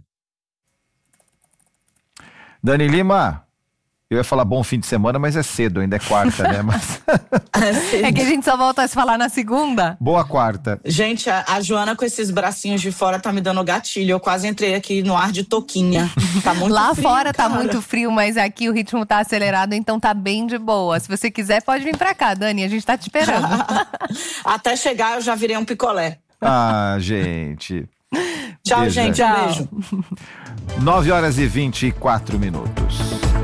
Dani Lima, eu ia falar bom fim de semana, mas é cedo, ainda é quarta, né? Mas... é que a gente só volta a se falar na segunda. Boa quarta. Gente, a, a Joana com esses bracinhos de fora tá me dando gatilho. Eu quase entrei aqui no ar de toquinha. Tá muito Lá frio, fora cara. tá muito frio, mas aqui o ritmo tá acelerado, então tá bem de boa. Se você quiser, pode vir pra cá, Dani, a gente tá te esperando. Até chegar eu já virei um picolé. Ah, gente. Tchau, Beijo, gente. né? Um beijo. nove horas e vinte e quatro minutos.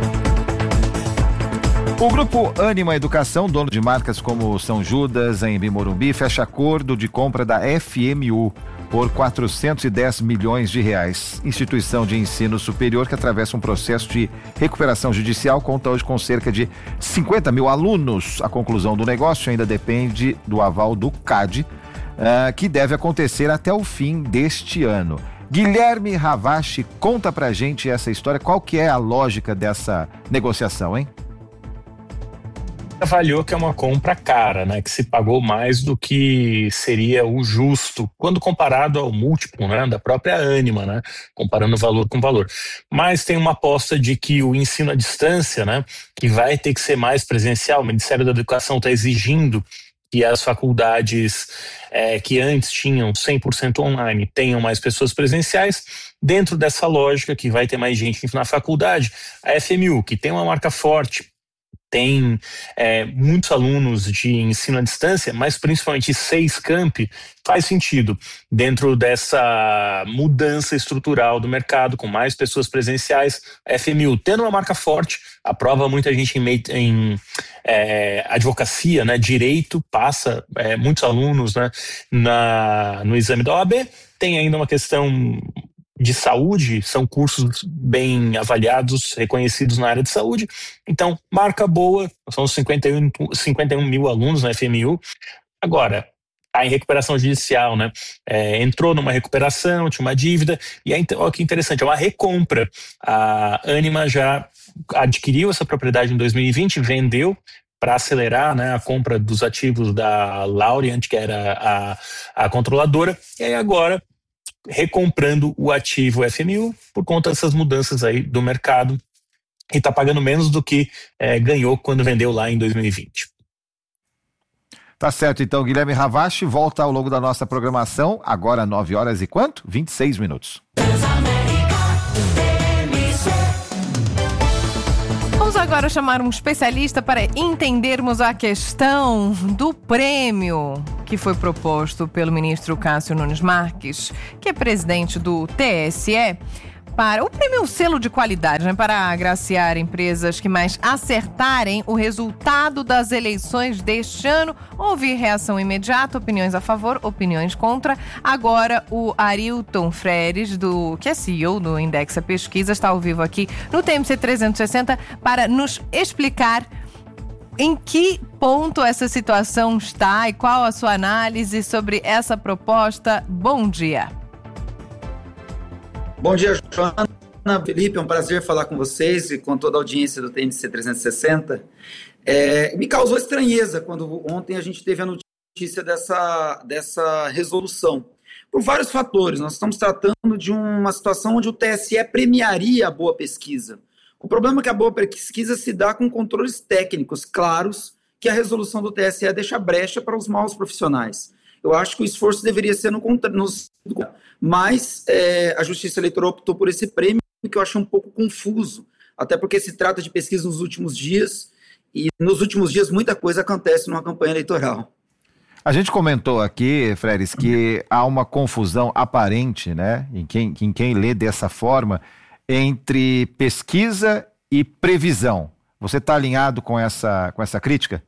O grupo Ânima Educação, dono de marcas como São Judas, Anhembi Morumbi, fecha acordo de compra da F M U por quatrocentos e dez milhões de reais. Instituição de ensino superior que atravessa um processo de recuperação judicial, conta hoje com cerca de cinquenta mil alunos. A conclusão do negócio ainda depende do aval do C A D, uh, que deve acontecer até o fim deste ano. Guilherme Ravache, conta pra gente essa história. Qual que é a lógica dessa negociação, hein? Avaliou que é uma compra cara, né, que se pagou mais do que seria o justo, quando comparado ao múltiplo, né, da própria Ânima, né, comparando valor com valor. Mas tem uma aposta de que o ensino à distância, né, que vai ter que ser mais presencial. O Ministério da Educação está exigindo que as faculdades é, que antes tinham cem por cento online tenham mais pessoas presenciais. Dentro dessa lógica que vai ter mais gente na faculdade, a F M U, que tem uma marca forte, tem é, muitos alunos de ensino à distância, mas principalmente seis campi, faz sentido dentro dessa mudança estrutural do mercado, com mais pessoas presenciais. A F M U tendo uma marca forte, aprova muita gente em, em é, advocacia, né, direito, passa é, muitos alunos, né, na, no exame da O A B. Tem ainda uma questão de saúde, são cursos bem avaliados, reconhecidos na área de saúde. Então, marca boa, são cinquenta e um mil alunos na F M U. Agora, está em recuperação judicial, né? É, entrou numa recuperação, tinha uma dívida, e é, olha que interessante, é uma recompra. A Ânima já adquiriu essa propriedade em dois mil e vinte, vendeu para acelerar, né, a compra dos ativos da Laureant, que era a, a controladora, e aí agora recomprando o ativo F M U por conta dessas mudanças aí do mercado, e está pagando menos do que é, ganhou quando vendeu lá em dois mil e vinte. Tá certo, então, Guilherme Ravache volta ao longo da nossa programação, agora nove horas e quanto? vinte e seis minutos. Vamos agora chamar um especialista para entendermos a questão do prêmio que foi proposto pelo ministro Cássio Nunes Marques, que é presidente do T S E, para o prêmio Selo de Qualidade, né, para agraciar empresas que mais acertarem o resultado das eleições deste ano. Houve reação imediata, opiniões a favor, opiniões contra. Agora o Arilton Freires, do, que é C E O do Indexa Pesquisa, está ao vivo aqui no T M C trezentos e sessenta para nos explicar em que ponto essa situação está e qual a sua análise sobre essa proposta. Bom dia. Bom dia, Joana, Felipe, é um prazer falar com vocês e com toda a audiência do T M C trezentos e sessenta. É, me causou estranheza quando ontem a gente teve a notícia dessa, dessa resolução, por vários fatores. Nós estamos tratando de uma situação onde o T S E premiaria a boa pesquisa. O problema é que a boa pesquisa se dá com controles técnicos claros, que a resolução do T S E deixa brecha para os maus profissionais. Eu acho que o esforço deveria ser no contrário, mas é, a Justiça Eleitoral optou por esse prêmio, que eu achei um pouco confuso, até porque se trata de pesquisa nos últimos dias, e nos últimos dias muita coisa acontece numa campanha eleitoral. A gente comentou aqui, Freires, que há uma confusão aparente, né, em quem, em quem lê dessa forma, entre pesquisa e previsão. Você está alinhado com essa, com essa crítica?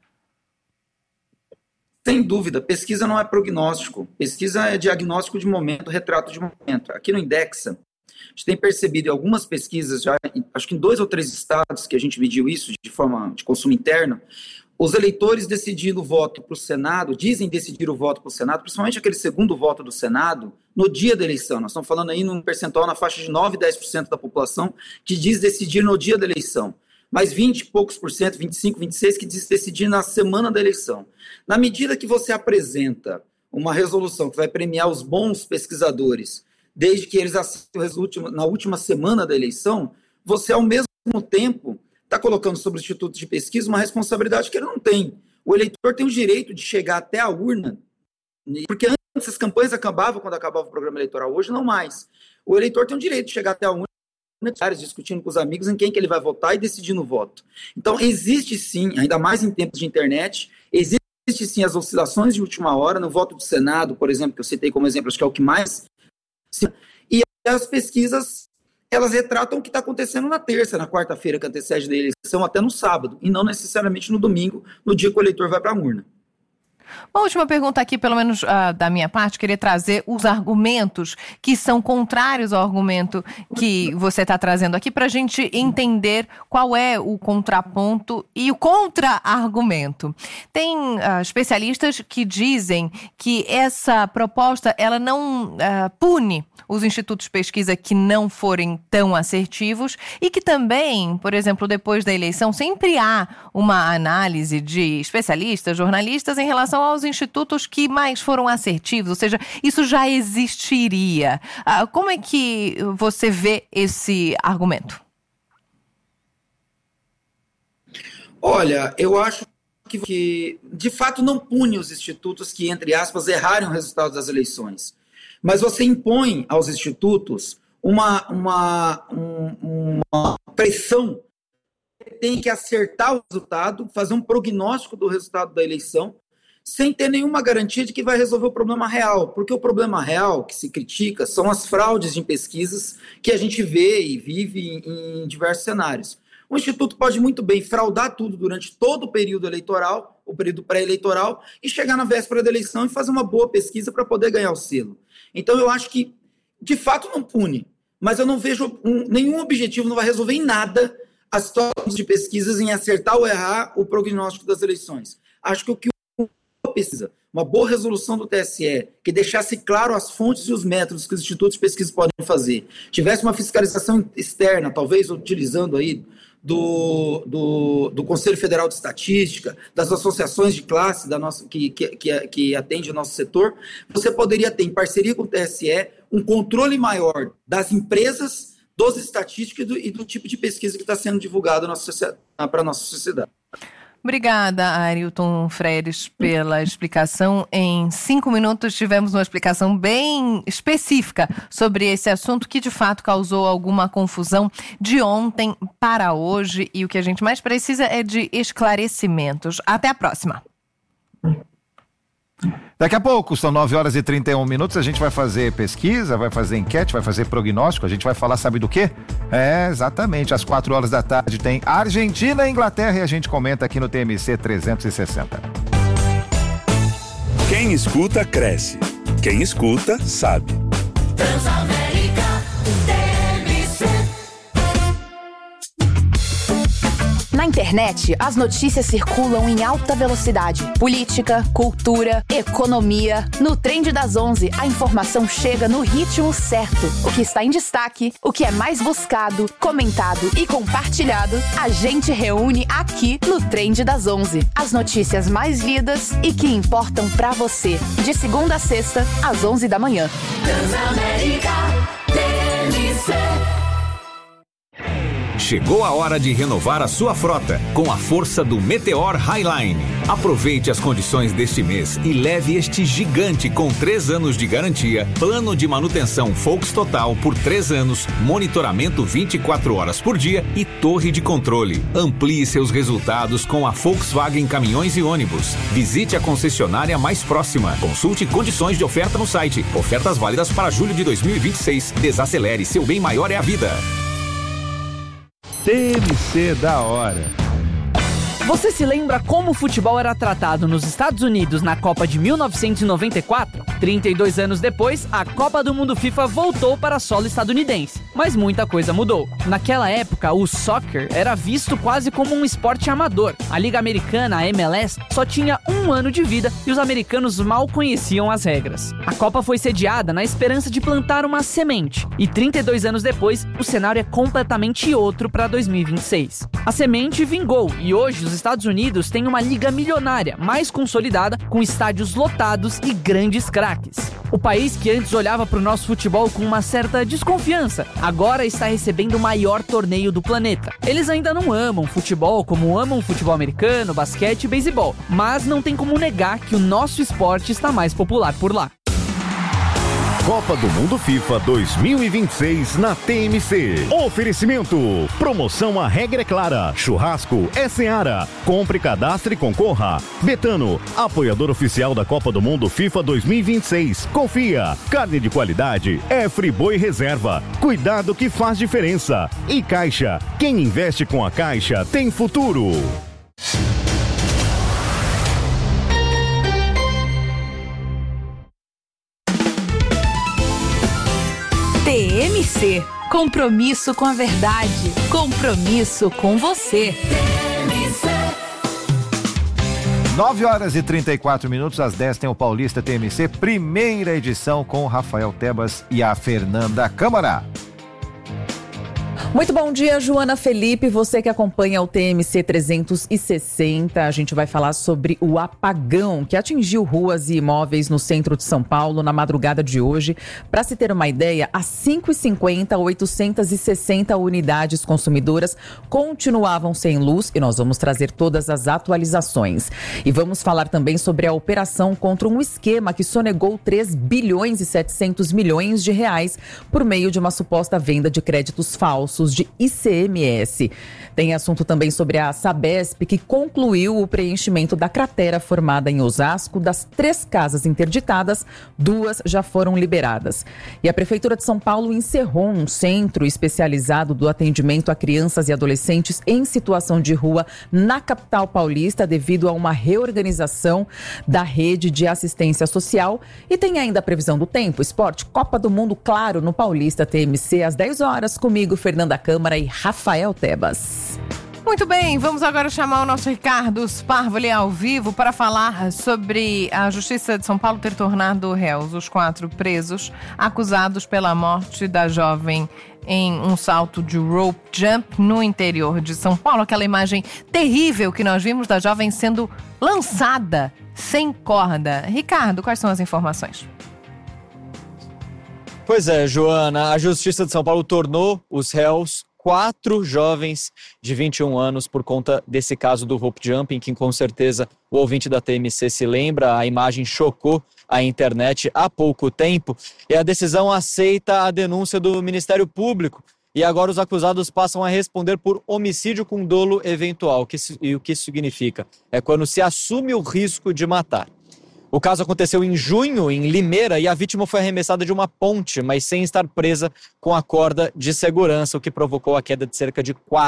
Sem dúvida, pesquisa não é prognóstico, pesquisa é diagnóstico de momento, retrato de momento. Aqui no Indexa, a gente tem percebido em algumas pesquisas, já, acho que em dois ou três estados que a gente mediu isso de forma de consumo interno, os eleitores decidindo o voto para o Senado, dizem decidir o voto para o Senado, principalmente aquele segundo voto do Senado, no dia da eleição. Nós estamos falando aí num percentual na faixa de nove, dez por cento da população que diz decidir no dia da eleição. Mas vinte e poucos por cento, vinte e cinco, vinte e seis, que diz decidir na semana da eleição. Na medida que você apresenta uma resolução que vai premiar os bons pesquisadores, desde que eles acertem na última semana da eleição, você, ao mesmo tempo, está colocando sobre o Instituto de Pesquisa uma responsabilidade que ele não tem. O eleitor tem o direito de chegar até a urna, porque antes as campanhas acabavam quando acabava o programa eleitoral, hoje não mais. O eleitor tem o direito de chegar até a urna, discutindo com os amigos em quem que ele vai votar e decidindo o voto. Então, existe sim, ainda mais em tempos de internet, existe sim as oscilações de última hora, no voto do Senado, por exemplo, que eu citei como exemplo, acho que é o que mais... E as pesquisas, elas retratam o que está acontecendo na terça, na quarta-feira que antecede da eleição, até no sábado, e não necessariamente no domingo, no dia que o eleitor vai para a urna. Uma última pergunta aqui, pelo menos uh, da minha parte, queria trazer os argumentos que são contrários ao argumento que você está trazendo aqui, para a gente entender qual é o contraponto e o contra-argumento. Tem uh, especialistas que dizem que essa proposta ela não uh, pune os institutos de pesquisa que não forem tão assertivos e que também, por exemplo, depois da eleição, sempre há uma análise de especialistas, jornalistas em relação aos institutos que mais foram assertivos, ou seja, isso já existiria. Ah, como é que você vê esse argumento? Olha, eu acho que, que de fato não pune os institutos que, entre aspas, errarem o resultado das eleições. Mas você impõe aos institutos uma, uma, um, uma pressão que tem que acertar o resultado, fazer um prognóstico do resultado da eleição, sem ter nenhuma garantia de que vai resolver o problema real. Porque o problema real que se critica são as fraudes em pesquisas que a gente vê e vive em, em diversos cenários. O Instituto pode muito bem fraudar tudo durante todo o período eleitoral, o período pré-eleitoral, e chegar na véspera da eleição e fazer uma boa pesquisa para poder ganhar o selo. Então eu acho que, de fato, não pune, mas eu não vejo um, nenhum objetivo, não vai resolver em nada as situações de pesquisas em acertar ou errar o prognóstico das eleições. Acho que o que uma pesquisa, uma boa resolução do T S E, que deixasse claro as fontes e os métodos que os institutos de pesquisa podem fazer, tivesse uma fiscalização externa, talvez utilizando aí do, do, do Conselho Federal de Estatística, das associações de classe da nossa, que, que, que, que atende o nosso setor, você poderia ter, em parceria com o T S E, um controle maior das empresas, dos estatísticos e do, e do tipo de pesquisa que está sendo divulgado para a nossa sociedade. Obrigada, Arilton Freires, pela explicação. Em cinco minutos tivemos uma explicação bem específica sobre esse assunto que de fato causou alguma confusão de ontem para hoje, e o que a gente mais precisa é de esclarecimentos. Até a próxima. Daqui a pouco, são nove horas e trinta e um minutos, a gente vai fazer pesquisa, vai fazer enquete, vai fazer prognóstico, a gente vai falar, sabe do quê? É, exatamente, às quatro horas da tarde tem Argentina e Inglaterra e a gente comenta aqui no T M C trezentos e sessenta. Quem escuta, cresce. Quem escuta, sabe. Transamérica T M C. Na internet, as notícias circulam em alta velocidade. Política, cultura, economia. No Trend das onze, a informação chega no ritmo certo. O que está em destaque, o que é mais buscado, comentado e compartilhado, a gente reúne aqui no Trend das onze. As notícias mais lidas e que importam pra você. De segunda a sexta, às onze da manhã. Transamérica T M C. Chegou a hora de renovar a sua frota com a força do Meteor Highline. Aproveite as condições deste mês e leve este gigante com três anos de garantia, plano de manutenção Volks Total por três anos, monitoramento vinte e quatro horas por dia e torre de controle. Amplie seus resultados com a Volkswagen Caminhões e Ônibus. Visite a concessionária mais próxima. Consulte condições de oferta no site. Ofertas válidas para julho de dois mil e vinte e seis. Desacelere, seu bem maior é a vida. T M C da hora. Você se lembra como o futebol era tratado nos Estados Unidos na Copa de mil novecentos e noventa e quatro? trinta e dois anos depois, a Copa do Mundo FIFA voltou para solo estadunidense. Mas muita coisa mudou. Naquela época, o soccer era visto quase como um esporte amador. A Liga Americana, a M L S, só tinha um ano de vida e os americanos mal conheciam as regras. A Copa foi sediada na esperança de plantar uma semente. E trinta e dois anos depois, o cenário é completamente outro para dois mil e vinte e seis. A semente vingou e hoje os Estados Unidos têm uma liga milionária, mais consolidada, com estádios lotados e grandes craques. O país que antes olhava para o nosso futebol com uma certa desconfiança, agora está recebendo o maior torneio do planeta. Eles ainda não amam futebol como amam futebol americano, basquete e beisebol, mas não tem como negar que o nosso esporte está mais popular por lá. Copa do Mundo FIFA dois mil e vinte e seis na T M C. Oferecimento. Promoção A Regra é Clara. Churrasco é Seara. Compre, cadastre e concorra. Betano, apoiador oficial da Copa do Mundo FIFA dois mil e vinte e seis. Confia. Carne de qualidade é Friboi Reserva. Cuidado que faz diferença. E Caixa. Quem investe com a Caixa tem futuro. T M C. Compromisso com a verdade. Compromisso com você. nove horas e trinta e quatro minutos, às dez tem o Paulista T M C, primeira edição com o Rafael Tebas e a Fernanda Câmara. Muito bom dia, Joana Felipe, você que acompanha o T M C trezentos e sessenta. A gente vai falar sobre o apagão que atingiu ruas e imóveis no centro de São Paulo na madrugada de hoje. Para se ter uma ideia, às cinco e cinquenta, oitocentas e sessenta unidades consumidoras continuavam sem luz e nós vamos trazer todas as atualizações. E vamos falar também sobre a operação contra um esquema que sonegou três bilhões e setecentos milhões de reais por meio de uma suposta venda de créditos falsos recursos de I C M S. Tem assunto também sobre a Sabesp, que concluiu o preenchimento da cratera formada em Osasco. Das três casas interditadas, duas já foram liberadas. E a Prefeitura de São Paulo encerrou um centro especializado do atendimento a crianças e adolescentes em situação de rua na capital paulista, devido a uma reorganização da rede de assistência social. E tem ainda a previsão do tempo, esporte, Copa do Mundo, claro, no Paulista T M C, às dez horas, comigo, Fernanda Câmara e Rafael Tebas. Muito bem, vamos agora chamar o nosso Ricardo Sparvoli ao vivo para falar sobre a Justiça de São Paulo ter tornado réus os quatro presos acusados pela morte da jovem em um salto de rope jump no interior de São Paulo. Aquela imagem terrível que nós vimos da jovem sendo lançada sem corda. Ricardo, quais são as informações? Pois é, Joana, a Justiça de São Paulo tornou os réus quatro jovens de vinte e um anos por conta desse caso do rope jumping, que com certeza o ouvinte da T M C se lembra. A imagem chocou a internet há pouco tempo e a decisão aceita a denúncia do Ministério Público. E agora os acusados passam a responder por homicídio com dolo eventual. E o que isso significa? É quando se assume o risco de matar. O caso aconteceu em junho, em Limeira, e a vítima foi arremessada de uma ponte, mas sem estar presa com a corda de segurança, o que provocou a queda de cerca de quarenta